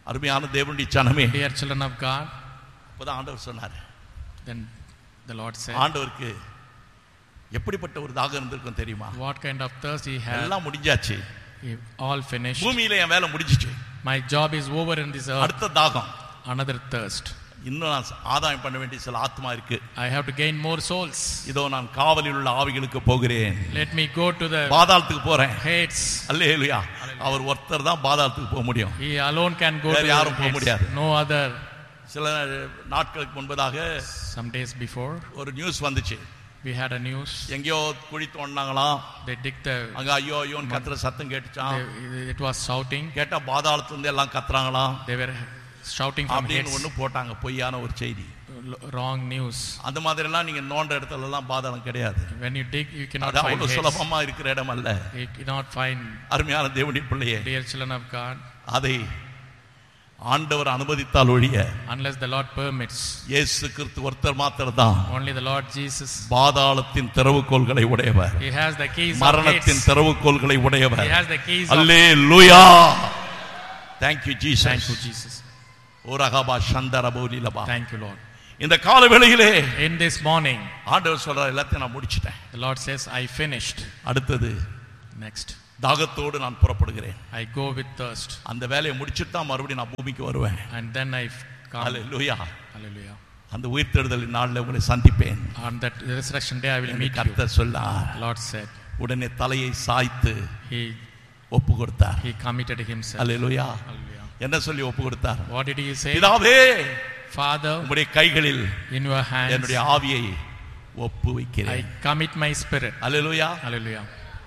அருமையான தேவனுடைய ஜனமே, Dear children of God, அப்பதான் ஆண்டவர் சொன்னார். then the Lord said, ஆண்டவருக்கு எப்படிப்பட்ட ஒரு தாகம் இருந்திருக்கும் தெரியுமா? what kind of thirst he had. எல்லாம் முடிஞ்சாச்சு, all finished. பூமியில என் வேலை முடிஞ்சிச்சு, My job is over in this earth. அடுத்த தாகம், Another thirst. இன்னும் நான் ஆதாயம் பண்ண வேண்டிய சில ஆத்மா இருக்கு. I have to gain more souls. இதோ நான் காவலில் உள்ள ஆவிகளுக்கு போகிறேன். Let me go to the பாதாளத்துக்கு போறேன். Hades. அல்லேலூயா. அவர் ஒருத்தர் தான் பாதாளத்துக்கு போக முடியும். He alone can go வேற to யாரும் போக Hades. முடியாது. No other. சில நாட்களுக்கு முன்பதாக Some days before, ஒரு நியூஸ் வந்துச்சு. we had a news. எங்கேயோ குழி தோண்டினாங்களாம். They dig the. அங்க ஐயோ ஐயோன்னு கத்துற சத்தம் கேட்டுச்சான். It was shouting. கேட்டா பாதாளத்துல இருந்து எல்லாம் கத்துறாங்களாம். They were shouting from அப்படின்னு Hades. ஒண்ணு போட்டாங்க, பொய்யான ஒரு செய்தி. Wrong news. அந்த மாதிரி எல்லாம் நீங்க நோண்ட இடத்துல எல்லாம் பாதாளம் கிடையாது. When you dig, you cannot அது find அவ்வளவு Hades. சுலபமா இருக்கிற இடம் அல்ல. You cannot find. அருமையான தேவனுடைய பிள்ளையே, Dear children of God, அதை ஆண்டவர் அனுமதித்தால் ஒழிய, unless the Lord permits, இயேசு கிறிஸ்து ஒருத்தர் மாத்திரம்தான் only the Lord Jesus. பாதாளத்தின் திறவுகோல்களை உடையவர், He has the keys of மரணத்தின் Hades. திறவுகோல்களை உடையவர். He has the keys of. Hallelujah. Thank you Jesus. Thank you Jesus. ஓரகபா சந்தரபோலிலபா. Thank you Lord. இந்த கால வேளையிலே In this morning, ஆண்டவர் சொல்றார், எல்லாத்தையும் நான் முடிச்சிட்டேன். the Lord says, I finished. அடுத்தது Next, தாகத்தோடு நான் புறப்படுகிறேன். I go with thirst. அந்த வேலையை முடிச்சிட்டு தான் மறுபடியும் நான் பூமிக்கு வருவேன். And then I come. Hallelujah. Hallelujah. அந்த உயிர்த்தெழுதலின் நாளில் உங்களை சந்திப்பேன். On that resurrection day, I will meet you. கர்த்தர் சொன்னார். The Lord said. உடனே தலையை சாய்த்து He ஒப்பு கொடுத்தார். committed himself. அல்லேலூயா. Hallelujah. என்ன சொல்லி ஒப்பு கொடுத்தார்? What did he say? பிதாவே, Father, உம்முடைய கைகளில் in your hands, என்னுடைய ஆவியை ஒப்பு I வைக்கிறேன். commit my spirit. Hallelujah. Hallelujah.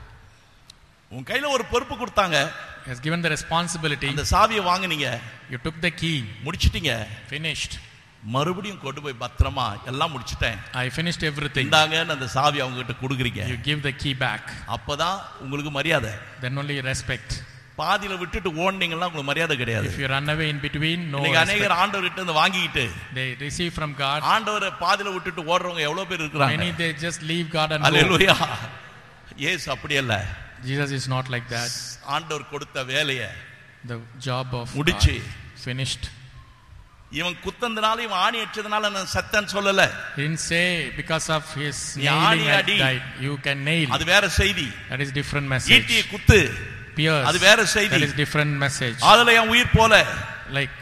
உன் கையில ஒரு பொறுப்பு கொடுத்தாங்க. He has given the responsibility. அந்த சாவியை வாங்குனீங்க, You took the key. முடிச்சிட்டீங்க. Finished. மறுபடியும் கொண்டு போய் பத்திரமா எல்லாம் முடிச்சிட்டேன், I finished everything. இந்தாங்கன்னு அந்த சாவி அவங்க கிட்ட கொடுக்குறீங்க. You give the key back. அப்பதான் உங்களுக்கு மரியாதை. Then only respect. பாதியில விட்டுட்டு ஓடுனீங்கன்னா உங்களுக்கு மரியாதை கிடையாது. If you run away in between, no இன்னைக்கு respect. அநேகர் ஆண்டவர் கிட்ட இருந்து வாங்கிட்டு They receive from God. ஆண்டவரை பாதியில விட்டுட்டு ஓடுறவங்க எவ்வளவு பேர் இருக்காங்க. Many they just leave God and go. அல்லேலூயா. இயேசு அப்படி அல்ல. Jesus is not like that. ஆண்டவர் கொடுத்த வேலையை The job of முடிச்சு God finished. இவன் குத்தந்தனால இவன் ஆணி அடிச்சதுனால நான் சத்தன் சொல்லல. He didn't say because of his நீ nailing ஆணி I அடி. died. You can nail. அது வேற செய்தி. That is different message. ஈட்டியை குத்து, Pierce. அது வேற செய்தி. That is different message. அதுல என் உயிர் போல Like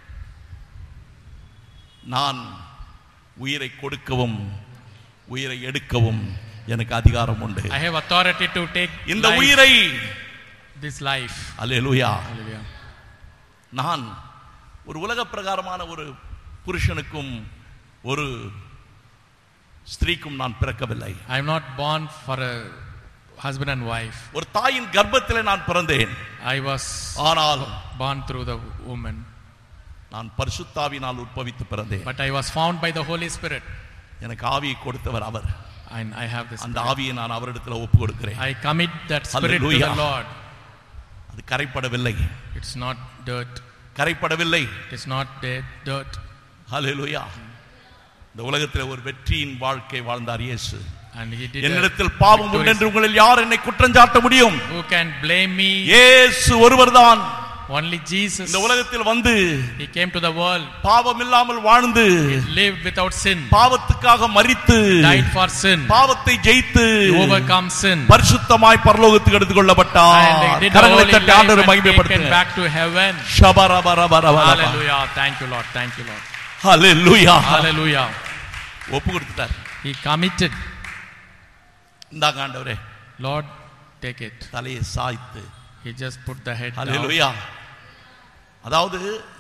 நான் உயிரை கொடுக்கவும் உயிரை எடுக்கவும் எனக்கு அதிகாரம் உண்டு. I have authority to take இந்த life, உயிரை this life. அல்லேலூயா. Hallelujah. நான் ஒரு உலக பிரகாரமான ஒரு புருஷனுக்கும் ஒரு ஸ்திரீக்கும் நான் பிறக்கவில்லை. I am not born for a husband and wife. ஒரு தாயின் கர்ப்பத்திலே நான் பிறந்தேன். I was ஆனால் born through the woman. நான் பரிசுத்தாவினால் உற்பவித்து பிறந்தேன். But I was found by the Holy Spirit. எனக்கு ஆவியை கொடுத்தவர் அவர். And I have this. அந்த ஆவியை நான் அவரிடத்தில் ஒப்பு கொடுக்கிறேன். I commit that spirit to Hallelujah. the Lord. அது கரைப்படவில்லை. It's not dirt. கரைப்படவில்லை. It's not dirt. ஹல்லேலூயா. இந்த உலகத்தில் ஒரு வெற்றியின் வாழ்க்கை வாழ்ந்தார் இயேசு. And he did. என்னிடத்தில் பாவம் உண்டு என்று உங்களில் யார் என்னை குற்றம் சாட்ட முடியும்? Who can blame me? இயேசு ஒருவர்தான். Only Jesus. இந்த உலகத்தில் வந்து He came to the world. பாவம் இல்லாமல் வாழ்ந்து He lived without sin. பாவத்துக்காக மரித்து Died for sin. பாவத்தை ஜெயித்து He overcome sin. பரிசுத்தமாய் பரலோகத்துக்கு எடுத்துக் கொள்ளப்பட்டார். And he did the கரங்களை holy தட்டி life ஆண்டவரை and taken மகிமைப்படுத்துங்க. back to heaven. ஷபரபரபரபரப. Hallelujah. Thank you Lord. Thank you Lord. Hallelujah. Hallelujah. ஒப்பு கொடுத்துட்டார். He committed. இந்தாங்க ஆண்டவரே. Lord, take it. தலையை சாய்த்து. He just put the head down. ஹல்லேலூயா. அதாவது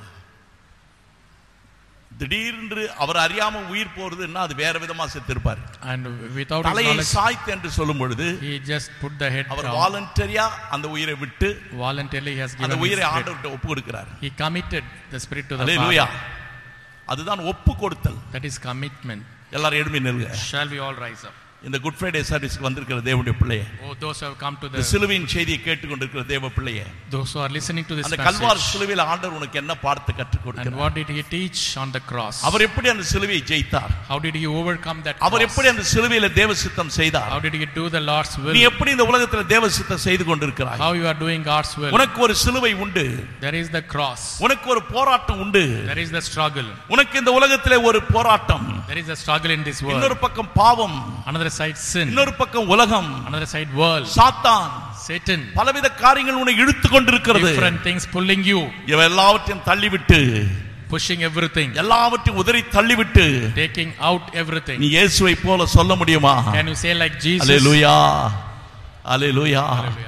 திடீரென்று அவர் அறியாம உயிர் போறதுன்னா அது வேற விதமா செத்திருப்பார். And without his தலையை knowledge, சாய்த்து என்று சொல்லும் பொழுது he just put the head our down. வாலண்டரியா அந்த உயிரை விட்டு Voluntarily he has அந்த given his உயிரை spirit. ஆண்டவர்கிட்ட ஒப்பு கொடுக்கிறார். He committed the spirit to the hallelujah. Father. அதுதான் ஒப்பு கொடுத்தல். That is commitment. எல்லாரும் எழும்பி நில்லுங்க. Shall we all rise up? இந்த குட் ஃப்ரைடே சர்வீஸ்க்கு வந்திருக்கிற தேவனுடைய பிள்ளையே, oh those who have come to the சிலுவையின் செய்தியை கேட்டுக்கொண்டிருக்கிற தேவ பிள்ளையே, those who are listening to this அந்த message, கல்வாரி சிலுவையில் ஆண்டவர் உனக்கு என்ன பாடத்தை கற்றுக் and கொடுக்கிறார்? what did he teach on the cross? அவர் எப்படி அந்த சிலுவையை ஜெயித்தார்? How did he overcome that our cross? எப்படி அந்த சிலுவையில தேவ சித்தம் செய்தார்? How did he do the Lord's will? நீ எப்படி இந்த உலகத்துல தேவ சித்தம் செய்து கொண்டிருக்கிறாய்? How you are doing God's will? உனக்கு ஒரு சிலுவை உண்டு, There is the cross, உனக்கு ஒரு போராட்டம் உண்டு, there is the struggle, உனக்கு இந்த உலகத்திலே ஒரு போராட்டம். there is a struggle in this world. இன்னொரு பக்கம் பாவம், Another side sin, இன்னொரு பக்கம் உலகம், another side world, சாத்தான், Satan, பலவித காரியங்கள் உன்னை இழுத்து கொண்டிருக்கிறது. different things pulling you, இவை எல்லாவற்றையும் தள்ளிவிட்டு, pushing everything, எல்லாவற்றையும் உதறி தள்ளிவிட்டு taking out everything. நீ இயேசுவை போல சொல்ல முடியுமா? Can you say like Jesus? Hallelujah, hallelujah. Hallelujah.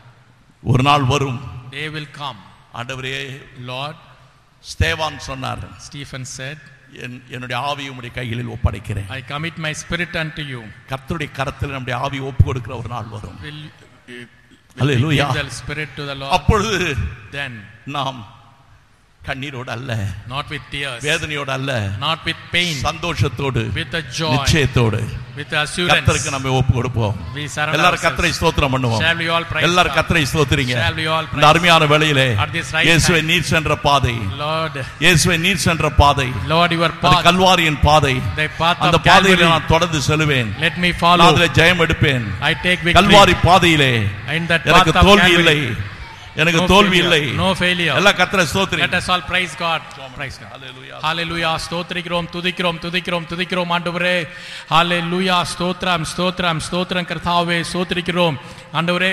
ஒரு நாள் வரும், They will come. ஆண்டவரே, Lord, ஸ்தேவான் சொன்னார், Stephen said, என்னுடைய ஆவியை உம்முடைய கைகளில் ஒப்படைக்கிறேன். I commit my spirit unto you. கர்த்தருடைய கரத்தில் நம்முடைய ஆவியை ஒப்பு கொடுக்கிற ஒரு நாள் வரும். Will Hallelujah. give the spirit to the Lord? அப்பொழுது Then, நாம் கண்ணீரோடு அல்ல, not with tears, வேதனையோடு அல்ல, not with pain, சந்தோஷத்தோடு, with a joy, நிச்சயத்தோடு with assurance, கர்த்தருக்கு நம்ம ஒப்பு கொடுப்போம். we surrender எல்லாரும் கர்த்தரை ourselves. ஸ்தோத்திரம் பண்ணுவோம். Shall we all praise எல்லாரும் God? கர்த்தரை ஸ்தோத்திரிங்க. Shall we all இந்த praise அருமையான வேளையிலே at this right இயேசுவே time? நீர் சென்ற பாதை, Lord, இயேசுவே நீர் சென்ற பாதை, Lord, your அது path, கல்வாரியின் பாதை, the path அந்த of பாதையிலே Calvary, நான் தொடர்ந்து செல்வேன். let me நான் follow. அதிலே ஜெயம் எடுப்பேன். I take victory. கல்வாரி பாதையிலே In that path எனக்கு of தோல்வி Calvary, இல்லை, எனக்கு no தோல்வி failure, இல்லை. no failure. எல்லா கர்த்தரை Let ஸ்தோத்திரிங்க. us all praise God. Praise God. Hallelujah. Hallelujah. ஸ்தோத்திரிக்கிறோம், துதிக்கிறோம், துதிக்கிறோம், துதிக்கிறோம் ஆண்டவரே. Hallelujah. ஸ்தோத்திரம், ஸ்தோத்திரம், ஸ்தோத்திரம் கர்த்தாவே, ஸ்தோத்திரிக்கிறோம் ஆண்டவரே.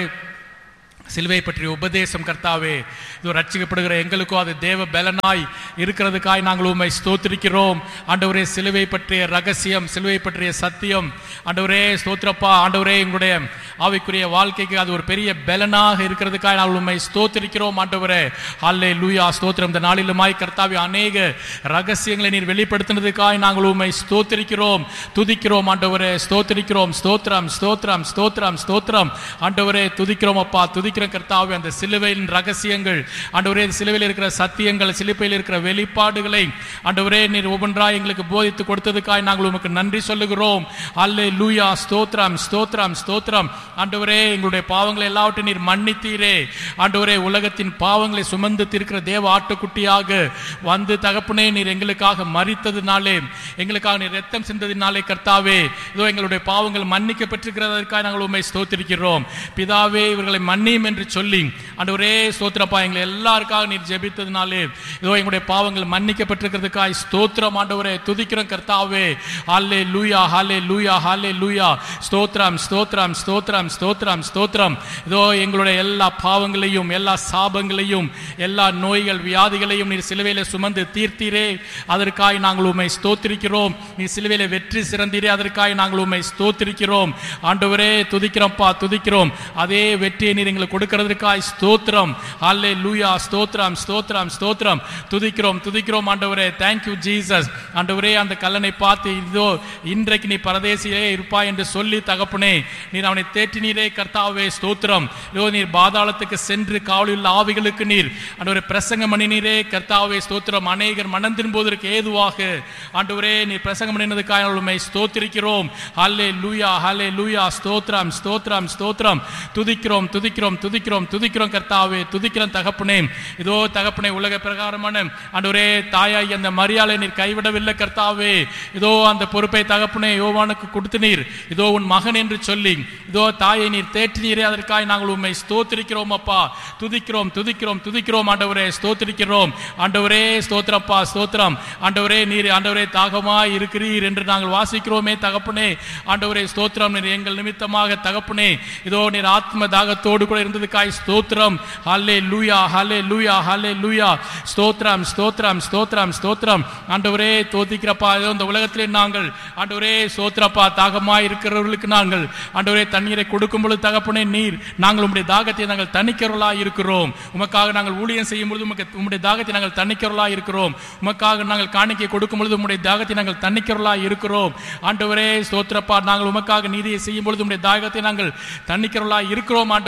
சிலுவை பற்றிய உபதேசம் கர்த்தாவே, இது ரட்சிக்கப்படுகிற எங்களுக்கோ அது தேவ பலனாய் இருக்கிறதுக்காய் நாங்கள் உம்மை ஸ்தோத்திரிக்கிறோம் ஆண்டவரே. சிலுவை பற்றிய ரகசியம், சிலுவை பற்றிய சத்தியம் ஆண்டவரே, ஸ்தோத்திரப்பா ஆண்டவரே, எங்களுடைய ஆவிக்குரிய வாழ்க்கைக்கு அது ஒரு பெரிய பலனாக இருக்கிறதுக்காய் நாங்கள் உம்மை ஸ்தோத்திரிக்கிறோம் ஆண்டவரே. ஹல்லேலூயா. ஸ்தோத்திரம். இந்த நாளிலுமாய் கர்த்தாவே அநேக ரகசியங்களை நீர் வெளிப்படுத்தினதுக்காய் நாங்கள் உம்மை ஸ்தோத்திரிக்கிறோம், துதிக்கிறோம் ஆண்டவரே. ஸ்தோத்திரிக்கிறோம். ஸ்தோத்திரம், ஸ்தோத்திரம், ஸ்தோத்திரம், ஸ்தோத்திரம் ஆண்டவரே. துதிக்கிறோம் அப்பா, துதிக்கிறோம் கர்த்தாவே. அந்த சிலுவையின் ரகசியங்கள் ஆண்டவரே, சிலுவையில் இருக்கிற சத்தியங்கள், சிலுவையில் இருக்கிற வெளிப்பாடுகளை ஆண்டவரே நீர் ஒவ்வொன்றாய் எங்களுக்கு போதித்து கொடுத்ததுக்காய் நாங்கள் உமக்கு நன்றி சொல்லுகிறோம். அல்லேலூயா. ஸ்தோத்திரம், ஸ்தோத்திரம், ஸ்தோத்திரம் ஆண்டவரே. எங்களுடைய பாவங்களை எல்லாவற்றையும் நீர் மன்னித்தீரே ஆண்டவரே. உலகத்தின் பாவங்களை சுமந்து தீர்க்கிற தேவ ஆட்டுக்குட்டியாக வந்து தகப்பனே நீர் எங்களுக்காக மரித்ததினாலே, எங்களுக்காக நீர் ரத்தம் சிந்ததினாலே கர்த்தாவே, இதோ எங்களுடைய பாவங்கள் மன்னிக்கப்பட்டிருக்கிறதற்காக நாங்கள் உம்மை ஸ்தோத்திரிக்கிறோம். பிதாவே, இவர்களை மன்னியும் என்று சொல்லி ஆண்டவரே ஸ்தோத்திரப்பா, எங்களை எல்லாருக்காக நீர் ஜெபித்ததினாலே இதோ எங்களுடைய பாவங்கள் மன்னிக்கப்பட்டிருக்கிறதுக்காய் ஸ்தோத்திரம் ஆண்டவரே. துதிக்கிறோம் கர்த்தாவே. ஹல்லேலூயா, ஹல்லேலூயா, ஹல்லேலூயா. ஸ்தோத்திரம், ஸ்தோத்திரம், ஸ்தோத்திரம், ஸ்தோத்திரம், ஸ்தோத்திரம். இதோ எங்களுடைய எல்லா பாவங்களையும், எல்லா சாபங்களையும், எல்லா நோய்கள் வியாதிகளையும் நீர் சிலுவையிலே சுமந்து தீர்த்தீரே, அதற்காய் நாங்கள் உம்மை ஸ்தோத்திரிக்கிறோம். நீர் சிலுவையிலே வெற்றி சிறந்தீரே, அதற்காய் நாங்கள் உம்மை ஸ்தோத்திரிக்கிறோம் ஆண்டவரே. துதிக்கிறோம்ப்பா, துதிக்கிறோம். அதே வெற்றியை நீர் எங்களுக்கு கொடுக்கிறதுக்காய் ஸ்தோத்திரம். ஹல்லேலூயா. ஸ்தோத்திரம், ஸ்தோத்திரம், ஸ்தோத்திரம். துதிக்கிறோம், துதிக்கிறோம் ஆண்டவரே. Thank you Jesus. ஆண்டவரே, அந்த கல்லனை பார்த்து இதோ இன்றைக்கு நீ பரதேசிலே இருப்பாய் என்று சொல்லி தகப்பனே நீர் அவனை தேற்றினீரே கர்த்தாவே. ஸ்தோத்திரம். இதோ நீர் பாதாளத்துக்கு சென்று காவலில் ஆவிகளுக்கு நீர் ஆண்டவரே பிரசங்கம் பண்ணினீரே கர்த்தாவே. ஸ்தோத்திரம். அநேகர் மனம் திரும்புவதற்கு ஏதுவாக ஆண்டவரே நீர் பிரசங்கம் பண்ணினதுக்காக உம்மை ஸ்தோத்திரிக்கிறோம். ஹல்லேலூயா, ஹல்லேலூயா. ஸ்தோத்திரம், ஸ்தோத்திரம், ஸ்தோத்திரம். துதிக்கிறோம், துதிக்கிறோம், துதிக்கிறோம், துதிக்கிறோம் கர்த்தாவே. துதிக்கிறோம் தகப்பனே. இதோ தகப்பனே, உலக பிரகாரமான ஆண்டவரே தாயாய் அந்த மரியாளை நீர் கைவிடவில்லை கர்த்தாவே. இதோ அந்த பொறுப்பை தகப்பனே யோவானுக்கு கொடுத்து நீர் இதோ உன் மகன் என்று சொல்லி இதோ தாயை நீர் தேற்றினீரே, அதற்காக நாங்கள் உம்மை ஸ்தோத்திரிக்கிறோம் அப்பா. துதிக்கிறோம், துதிக்கிறோம், துதிக்கிறோம் ஆண்டவரே. ஸ்தோத்திரிக்கிறோம் ஆண்டவரே. ஸ்தோத்திரப்பா, ஸ்தோத்திரம் ஆண்டவரே. நீர் ஆண்டவரே தாகமாய் இருக்கிறீர் என்று நாங்கள் வாசிக்கிறோமே தகப்பனே. ஆண்டவரே ஸ்தோத்திரம். நீர் எங்கள் நிமித்தமாக தகப்பனே இதோ நீர் ஆத்ம தாகத்தோடு கூட இருந்ததுக்காய் ஸ்தோத்திரம். ஹல்லேலூயா, ஹல்லேலூயா, ஹல்லேலூயா. ஸ்தோத்திரம், ஸ்தோத்திரம், ஸ்தோத்திரம், ஸ்தோத்திரம் ஆண்டவரே. தோத்திக்கிறப்பா, இந்த உலகத்திலே நாங்கள் ஆண்டவரே ஸ்தோத்திரப்பா தாகமாய் இருக்கிறவர்களுக்கு நாங்கள் ஆண்டவரே தண்ணீரை கொடுக்கும் பொழுது தகப்பனே நீர் நாங்கள் உம்முடைய தாகத்தை நாங்கள் தணிக்கிறவர்களாய் இருக்கிறோம். உமக்காக நாங்கள் ஊழியம் செய்யும் பொழுது உம்முடைய தாகத்தை நாங்கள் தணிக்கிறவர்களாய் இருக்கிறோம். உமக்காக நாங்கள் காணிக்கை கொடுக்கும் பொழுது உம்முடைய தாகத்தை நாங்கள் தணிக்கிறவர்களாய் இருக்கிறோம் ஆண்டவரே. ஸ்தோத்திரப்பா, நாங்கள் உமக்காக நீதியை செய்யும் பொழுது உம்முடைய தாகத்தை நாங்கள் தணிக்கிறவர்களாய் இருக்கிறோம் ஆண்டவரே. ஸ்தோத்திரம்.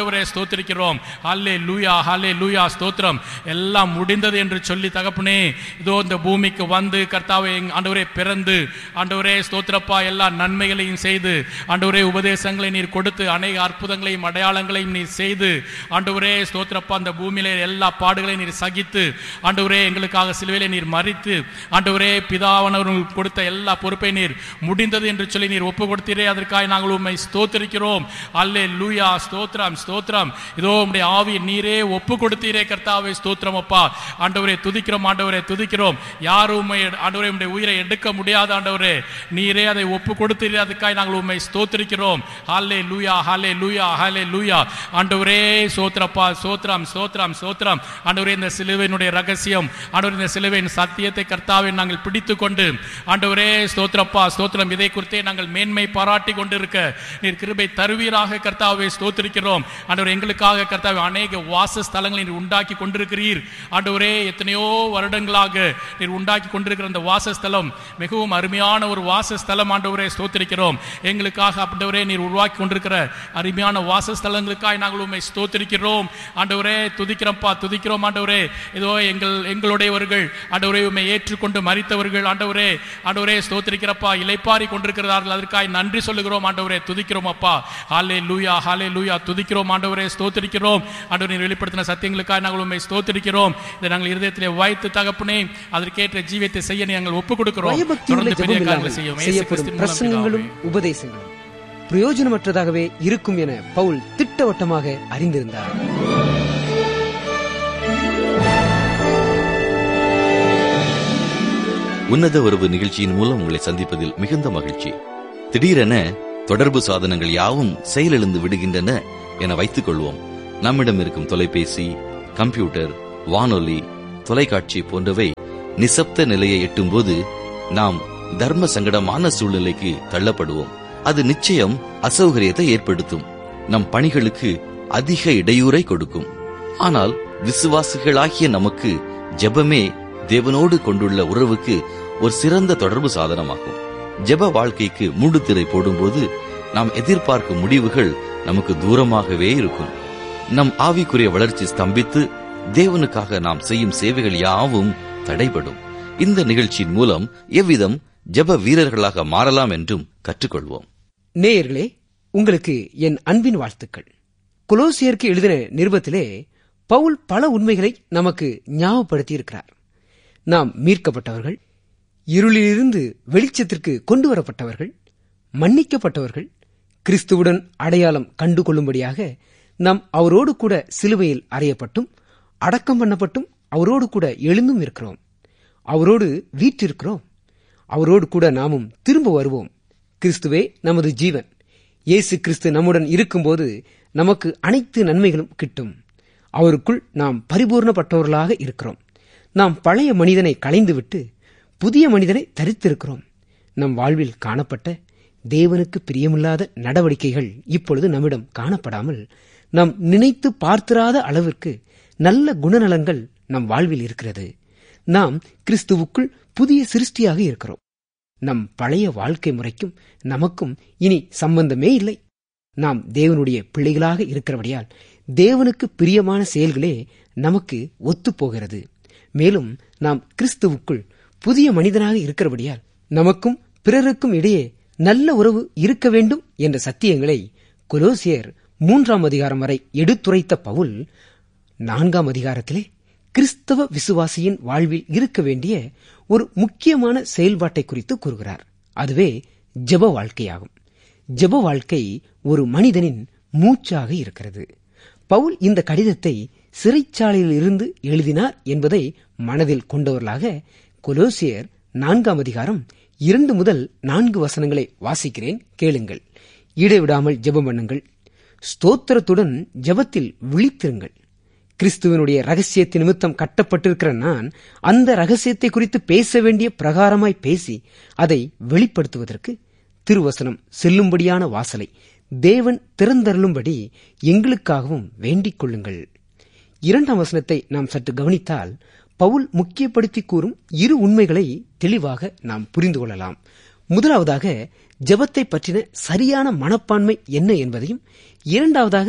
ஸ்தோத்திரிக்கிறோம். ஹல்லேலூயா, ஹல்லேலூயா, ஸ்தோத்திரம். எல்லாம் முடிந்தது என்று சொல்லி தகப்பனே இதோ இந்த பூமிக்கு வந்து கர்த்தாவே ஆண்டவரே பிறந்து ஆண்டவரே ஸ்தோத்திரப்பா எல்லா நன்மைகளையும் செய்து ஆண்டவரே உபதேசங்களை நீர் கொடுத்து அநேக அற்புதங்களையும் அடையாளங்களையும் நீர் செய்து ஆண்டவரே ஸ்தோத்திரப்பா அந்த பூமியிலே எல்லா பாடுகளையும் நீர் சகித்து ஆண்டவரே எங்களுக்காக சிலுவையிலே நீர் மரித்து ஆண்டவரே பிதாவானவர்களுக்கு கொடுத்த எல்லா பொறுப்பை நீர் முடிந்தது என்று சொல்லி நீர் ஒப்பு கொடுத்தீரே, அதற்காக நாங்கள் உம்மை ஸ்தோத்திரிக்கிறோம். அல்லேலூயா, ஸ்தோத்திரம், ஸ்தோத்திரம். இதோ உம்முடைய ஆவியை நீரே ஒப்பு கொடுத்தீரே கர்த்தாவே, ஸ்தோத்திரம் அப்பா. ஆண்டவரே துதிக்கிறோம், ஆண்டவரே துதிக்கிறோம். யாரும் உம்மை ஆண்டவரே உம்முடைய உயிரை எடுக்க முடியாத ஆண்டவரே நீரே அதை ஒப்பு கொடுத்தீரே, அதுக்காக நாங்கள் உம்மை ஸ்தோத்திரிக்கிறோம். அல்லேலூயா, அல்லேலூயா, அல்லேலூயா. ஆண்டவரே ஸ்தோத்திரப்பா, ஸ்தோத்திரம், ஸ்தோத்திரம், ஸ்தோத்திரம். ஆண்டவரே இந்த சிலுவையினுடைய ரகசியம் ஆண்டவரே இந்த சிலுவையின் சத்தியத்தை கர்த்தாவே நாங்கள் பிடித்துக் கொண்டு ஆண்டவரே ஸ்தோத்திரப்பா, ஸ்தோத்திரம். இதை குறித்தே நாங்கள் மேன்மை பாராட்டி கொண்டிருக்க நீர் கிருபை தருவீராக கர்த்தாவே, ஸ்தோத்திரிக்கிறோம். ஆண்டவரே எங்களுக்காக கர்த்தாவே அநேக வாசஸ்தலங்களை நீர் உண்டாக்கி கொண்டிருக்கிறீர். ஆண்டவரே எத்தனையோ வருடங்களாக நீர் உண்டாக்கி கொண்டிருக்கிற அந்த வாசஸ்தலம் மிகவும் அருமையான ஒரு வாசஸ்தலம் ஆண்டவரே, ஸ்தோத்திரிக்கிறோம். எங்களுக்காக ஆண்டவரே நீர் உருவாக்கி கொண்டிருக்கிற அருமையான வாசஸ்தலங்களுக்காக நாங்கள் உம்மை ஸ்தோத்திரிக்கிறோம். ஆண்டவரே துதிக்கிறோம்ப்பா, துதிக்கிறோம். ஆண்டவரே இதோ எங்களுடையவர்கள் ஆண்டவரே உம்மை ஏற்றுக்கொண்டு மரித்தவர்கள் ஆண்டவரே, ஆண்டவரே ஸ்தோத்திரிக்கிறப்பா இளைப்பாரி கொண்டிருக்கிறார்கள், அதற்காக நன்றி சொல்லுகிறோம் ஆண்டவரே, துதிக்கிறோம் அப்பா. ஹல்லேலூயா, ஹல்லேலூயா, துதிக்கிறோம் ஆண்டவரே, ஸ்தோத்திரிக்கிறோம். ஆண்டவரே நீர் வெளிப்படுத்தின சத்தியங்களுக்காக நாங்கள் உம்மை ஸ்தோத்திரிக்கிறோம். இதை நாங்கள் இருதயத்திலே வைத்து தகப்பனே அதற்கேற்ற ஜீவியத்தை செய்ய நாங்கள் ஒப்புக் கொடுக்கிறோம். தொடர்ந்து பெரிய காரியங்களை செய்யப்படும் பிரசங்கங்களும் உபதேசங்களும் பிரயோஜனமற்றதாகவே இருக்கும் என பவுல் திட்டவட்டமாக அறிந்திருந்தார். உன்னத உறவு நிகழ்ச்சியின் மூலம் உங்களை சந்திப்பதில் மிகுந்த மகிழ்ச்சி. திடீரென தொடர்பு சாதனங்கள் யாவும் செயலிழந்து விடுகின்றன என வைத்துக் கொள்வோம். நம்மிடம் இருக்கும் தொலைபேசி, கம்ப்யூட்டர், வானொலி, தொலைக்காட்சி போன்றவை நிசப்த நிலையை எட்டும்போது நாம் தர்ம சங்கடமான சூழ்நிலைக்கு தள்ளப்படுவோம். அது நிச்சயம் அசௌகரியத்தை ஏற்படுத்தும், நம் பணிகளுக்கு அதிக இடையூறை கொடுக்கும். ஆனால் விசுவாசிகளாகிய நமக்கு ஜெபமே தேவனோடு கொண்டுள்ள உறவுக்கு ஒரு சிறந்த தொடர்பு சாதனமாகும். ஜெப வாழ்க்கைக்கு மூடுதிரை போடும்போது நாம் எதிர்பார்க்கும் முடிவுகள் நமக்கு தூரமாகவே இருக்கும். நம் ஆவிக்குரிய வளர்ச்சி ஸ்தம்பித்து தேவனுக்காக நாம் செய்யும் சேவைகள் யாவும் தடைபடும். இந்த நிகழ்ச்சியின் மூலம் எவ்விதம் ஜெப வீரர்களாக மாறலாம் என்றும் கற்றுக்கொள்வோம். நேயர்களே, உங்களுக்கு என் அன்பின் வாழ்த்துக்கள். கொலோசியருக்கு எழுதின நிருபத்திலே பவுல் பல உண்மைகளை நமக்கு ஞாபகப்படுத்தி இருக்கிறார். நாம் மீட்கப்பட்டவர்கள், இருளிலிருந்து வெளிச்சத்திற்கு கொண்டு வரப்பட்டவர்கள், மன்னிக்கப்பட்டவர்கள், கிறிஸ்துவுடன் அடையாளம் கண்டுகொள்ளும்படியாக நாம் அவரோடு கூட சிலுவையில் அறையப்பட்டும் அடக்கம் பண்ணப்பட்டும் அவரோடு கூட எழுந்தும் இருக்கிறோம். அவரோடு வீற்றிருக்கிறோம். அவரோடு கூட நாமும் திரும்ப வருவோம். கிறிஸ்துவே நமது ஜீவன். இயேசு கிறிஸ்து நம்முடன் இருக்கும்போது நமக்கு அனைத்து நன்மைகளும் கிட்டும். அவருக்குள் நாம் பரிபூர்ணப்பட்டவர்களாக இருக்கிறோம். நாம் பழைய மனிதனை களைந்துவிட்டு புதிய மனிதனை தரித்திருக்கிறோம். நம் வாழ்வில் காணப்பட்ட தேவனுக்கு பிரியமில்லாத நடவடிக்கைகள் இப்பொழுது நம்மிடம் காணப்படாமல் நாம் நினைத்து பார்த்திராத அளவிற்கு நல்ல குணநலங்கள் நம் வாழ்வில் இருக்கிறது. நாம் கிறிஸ்துவுக்குள் புதிய சிருஷ்டியாக இருக்கிறோம். நம் பழைய வாழ்க்கை முறைக்கும் நமக்கும் இனி சம்பந்தமே இல்லை. நாம் தேவனுடைய பிள்ளைகளாக இருக்கிறபடியால் தேவனுக்கு பிரியமான செயல்களே நமக்கு ஒத்துப்போகிறது. மேலும் நாம் கிறிஸ்துவுக்குள் புதிய மனிதனாக இருக்கிறபடியால் நமக்கும் பிறருக்கும் இடையே நல்ல உறவு இருக்க வேண்டும் என்ற சத்தியங்களை கொலோசியர் 3ஆம் அதிகாரம் வரை எடுத்துரைத்த பவுல் 4ஆம் அதிகாரத்திலே கிறிஸ்தவ விசுவாசியின் வாழ்வில் இருக்க வேண்டிய ஒரு முக்கியமான செயல்பாட்டை குறித்து கூறுகிறார். அதுவே ஜெப வாழ்க்கையாகும். ஜெப வாழ்க்கை ஒரு மனிதனின் மூச்சாக இருக்கிறது. பவுல் இந்த கடிதத்தை சிறைச்சாலையில் இருந்து எழுதினார் என்பதை மனதில் கொண்டவர்களாக கொலோசியர் 4ஆம் அதிகாரம் 2 முதல் 4 வசனங்களை வாசிக்கிறேன், கேளுங்கள். இடைவிடாமல் ஜெபம் பண்ணுங்கள், ஸ்தோத்திரத்துடன் ஜெபத்தில் விழித்திருங்கள். கிறிஸ்துவனுடைய ரகசியத்தின் நிமித்தம் கட்டப்பட்டிருக்கிற நான் அந்த ரகசியத்தை குறித்து பேச வேண்டிய பிரகாரமாய் பேசி அதை வெளிப்படுத்துவதற்கு திருவசனம் செல்லும்படியான வாசலை தேவன் திறந்தருளும்படி எங்களுக்காகவும் வேண்டிக் கொள்ளுங்கள். 2ஆம் வசனத்தை நாம் சற்று கவனித்தால் பவுல் முக்கியப்படுத்தி கூறும் 2 உண்மைகளை தெளிவாக நாம் புரிந்து கொள்ளலாம். முதலாவதாக ஜெபத்தை பற்றின சரியான மனப்பான்மை என்ன என்பதையும், இரண்டாவதாக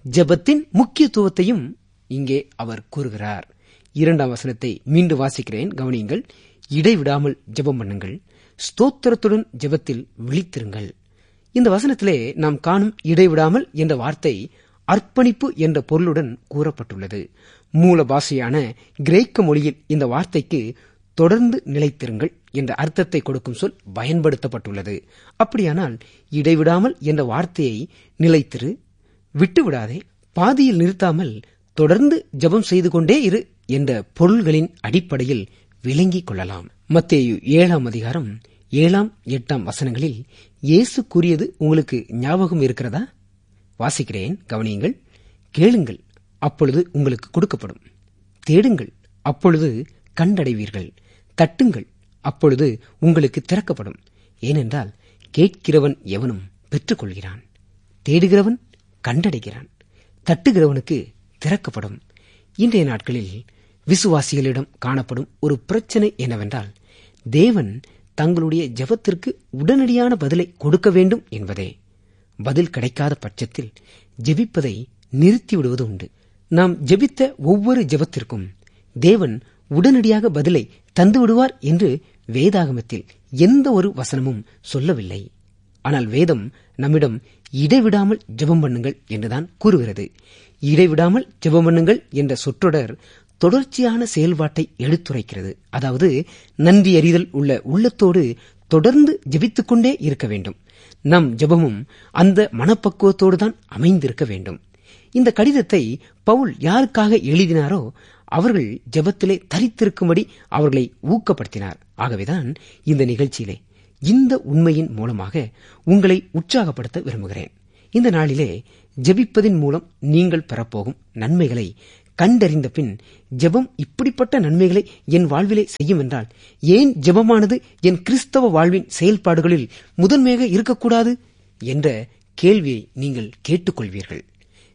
ஜெபத்தின் முக்கியத்துவத்தையும் இங்கே அவர் கூறுகிறார். 2ஆம் வசனத்தை மீண்டும் வாசிக்கிறேன், கவனியுங்கள். இடைவிடாமல் ஜெபம் பண்ணுங்கள், ஸ்தோத்திரத்துடன் ஜெபத்தில் விழித்திருங்கள். இந்த வசனத்திலே நாம் காணும் இடைவிடாமல் என்ற வார்த்தை அர்ப்பணிப்பு என்ற பொருளுடன் கூறப்பட்டுள்ளது. மூல பாஷையான கிரேக்க மொழியில் இந்த வார்த்தைக்கு தொடர்ந்து நிலைத்திருங்கள் என்ற அர்த்தத்தை கொடுக்கும் சொல் பயன்படுத்தப்பட்டுள்ளது. அப்படியானால் இடைவிடாமல் என்ற வார்த்தையை நிலைத்திரு, விட்டுவிடாதே, பாதியில் நிறுத்தாமல் தொடர்ந்து ஜெபம் செய்து கொண்டே இரு என்ற பொருள்களின் அடிப்படையில் விளங்கிக் கொள்ளலாம். மத்தேயு 7ஆம் அதிகாரம் 7, 8 வசனங்களில் இயேசு கூறியது உங்களுக்கு ஞாபகம் இருக்கிறதா? வாசிக்கிறேன், கவனியுங்கள். கேளுங்கள், அப்பொழுது உங்களுக்கு கொடுக்கப்படும். தேடுங்கள், அப்பொழுது கண்டடைவீர்கள். தட்டுங்கள், அப்பொழுது உங்களுக்கு திறக்கப்படும். ஏனென்றால் கேட்கிறவன் எவனும் பெற்றுக்கொள்கிறான், தேடுகிறவன் கண்டடைகிறான், தட்டுகிறவனுக்கு திறக்கப்படும். இன்றைய நாட்களில் விசுவாசிகளிடம் காணப்படும் ஒரு பிரச்சனை என்னவென்றால், தேவன் தங்களுடைய ஜெபத்திற்கு உடனடியான பதிலை கொடுக்க வேண்டும் என்பதே. பதில் கிடைக்காத பட்சத்தில் ஜெபிப்பதை நிறுத்திவிடுவது உண்டு. நாம் ஜெபித்த ஒவ்வொரு ஜெபத்திற்கும் தேவன் உடனடியாக பதிலை தந்துவிடுவார் என்று வேதாகமத்தில் எந்த ஒரு வசனமும் சொல்லவில்லை. ஆனால் வேதம் நம்மிடம் இடைவிடாமல் ஜெபம் பண்ணுங்கள் என்றுதான் கூறுகிறது. இடைவிடாமல் ஜெபம் பண்ணுங்கள் என்ற சொற்றொடர் தொடர்ச்சியான செயல்பாட்டை எடுத்துரைக்கிறது. அதாவது நன்றி அறிதல் உள்ள உள்ளத்தோடு தொடர்ந்து ஜெபித்துக் கொண்டே இருக்க வேண்டும். நம் ஜெபமும் அந்த மனப்பக்குவத்தோடு தான் அமைந்திருக்க வேண்டும். இந்த கடிதத்தை பவுல் யாருக்காக எழுதினாரோ அவர்கள் ஜெபத்திலே தரித்திருக்கும்படி அவர்களை ஊக்கப்படுத்தினார். ஆகவேதான் இந்த நிகழ்ச்சியிலே இந்த உண்மையின் மூலமாக உங்களை உற்சாகப்படுத்த விரும்புகிறேன். இந்த நாளிலே ஜெபிப்பதின் மூலம் நீங்கள் பெறப்போகும் நன்மைகளை கண்டறிந்த பின், ஜெபம் இப்படிப்பட்ட நன்மைகளை என் வாழ்விலே செய்யும் என்றால் ஏன் ஜெபமானது என் கிறிஸ்தவ வாழ்வின் செயல்பாடுகளில் முதன்மையாக இருக்கக்கூடாது என்ற கேள்வியை நீங்கள் கேட்டுக்கொள்வீர்கள்.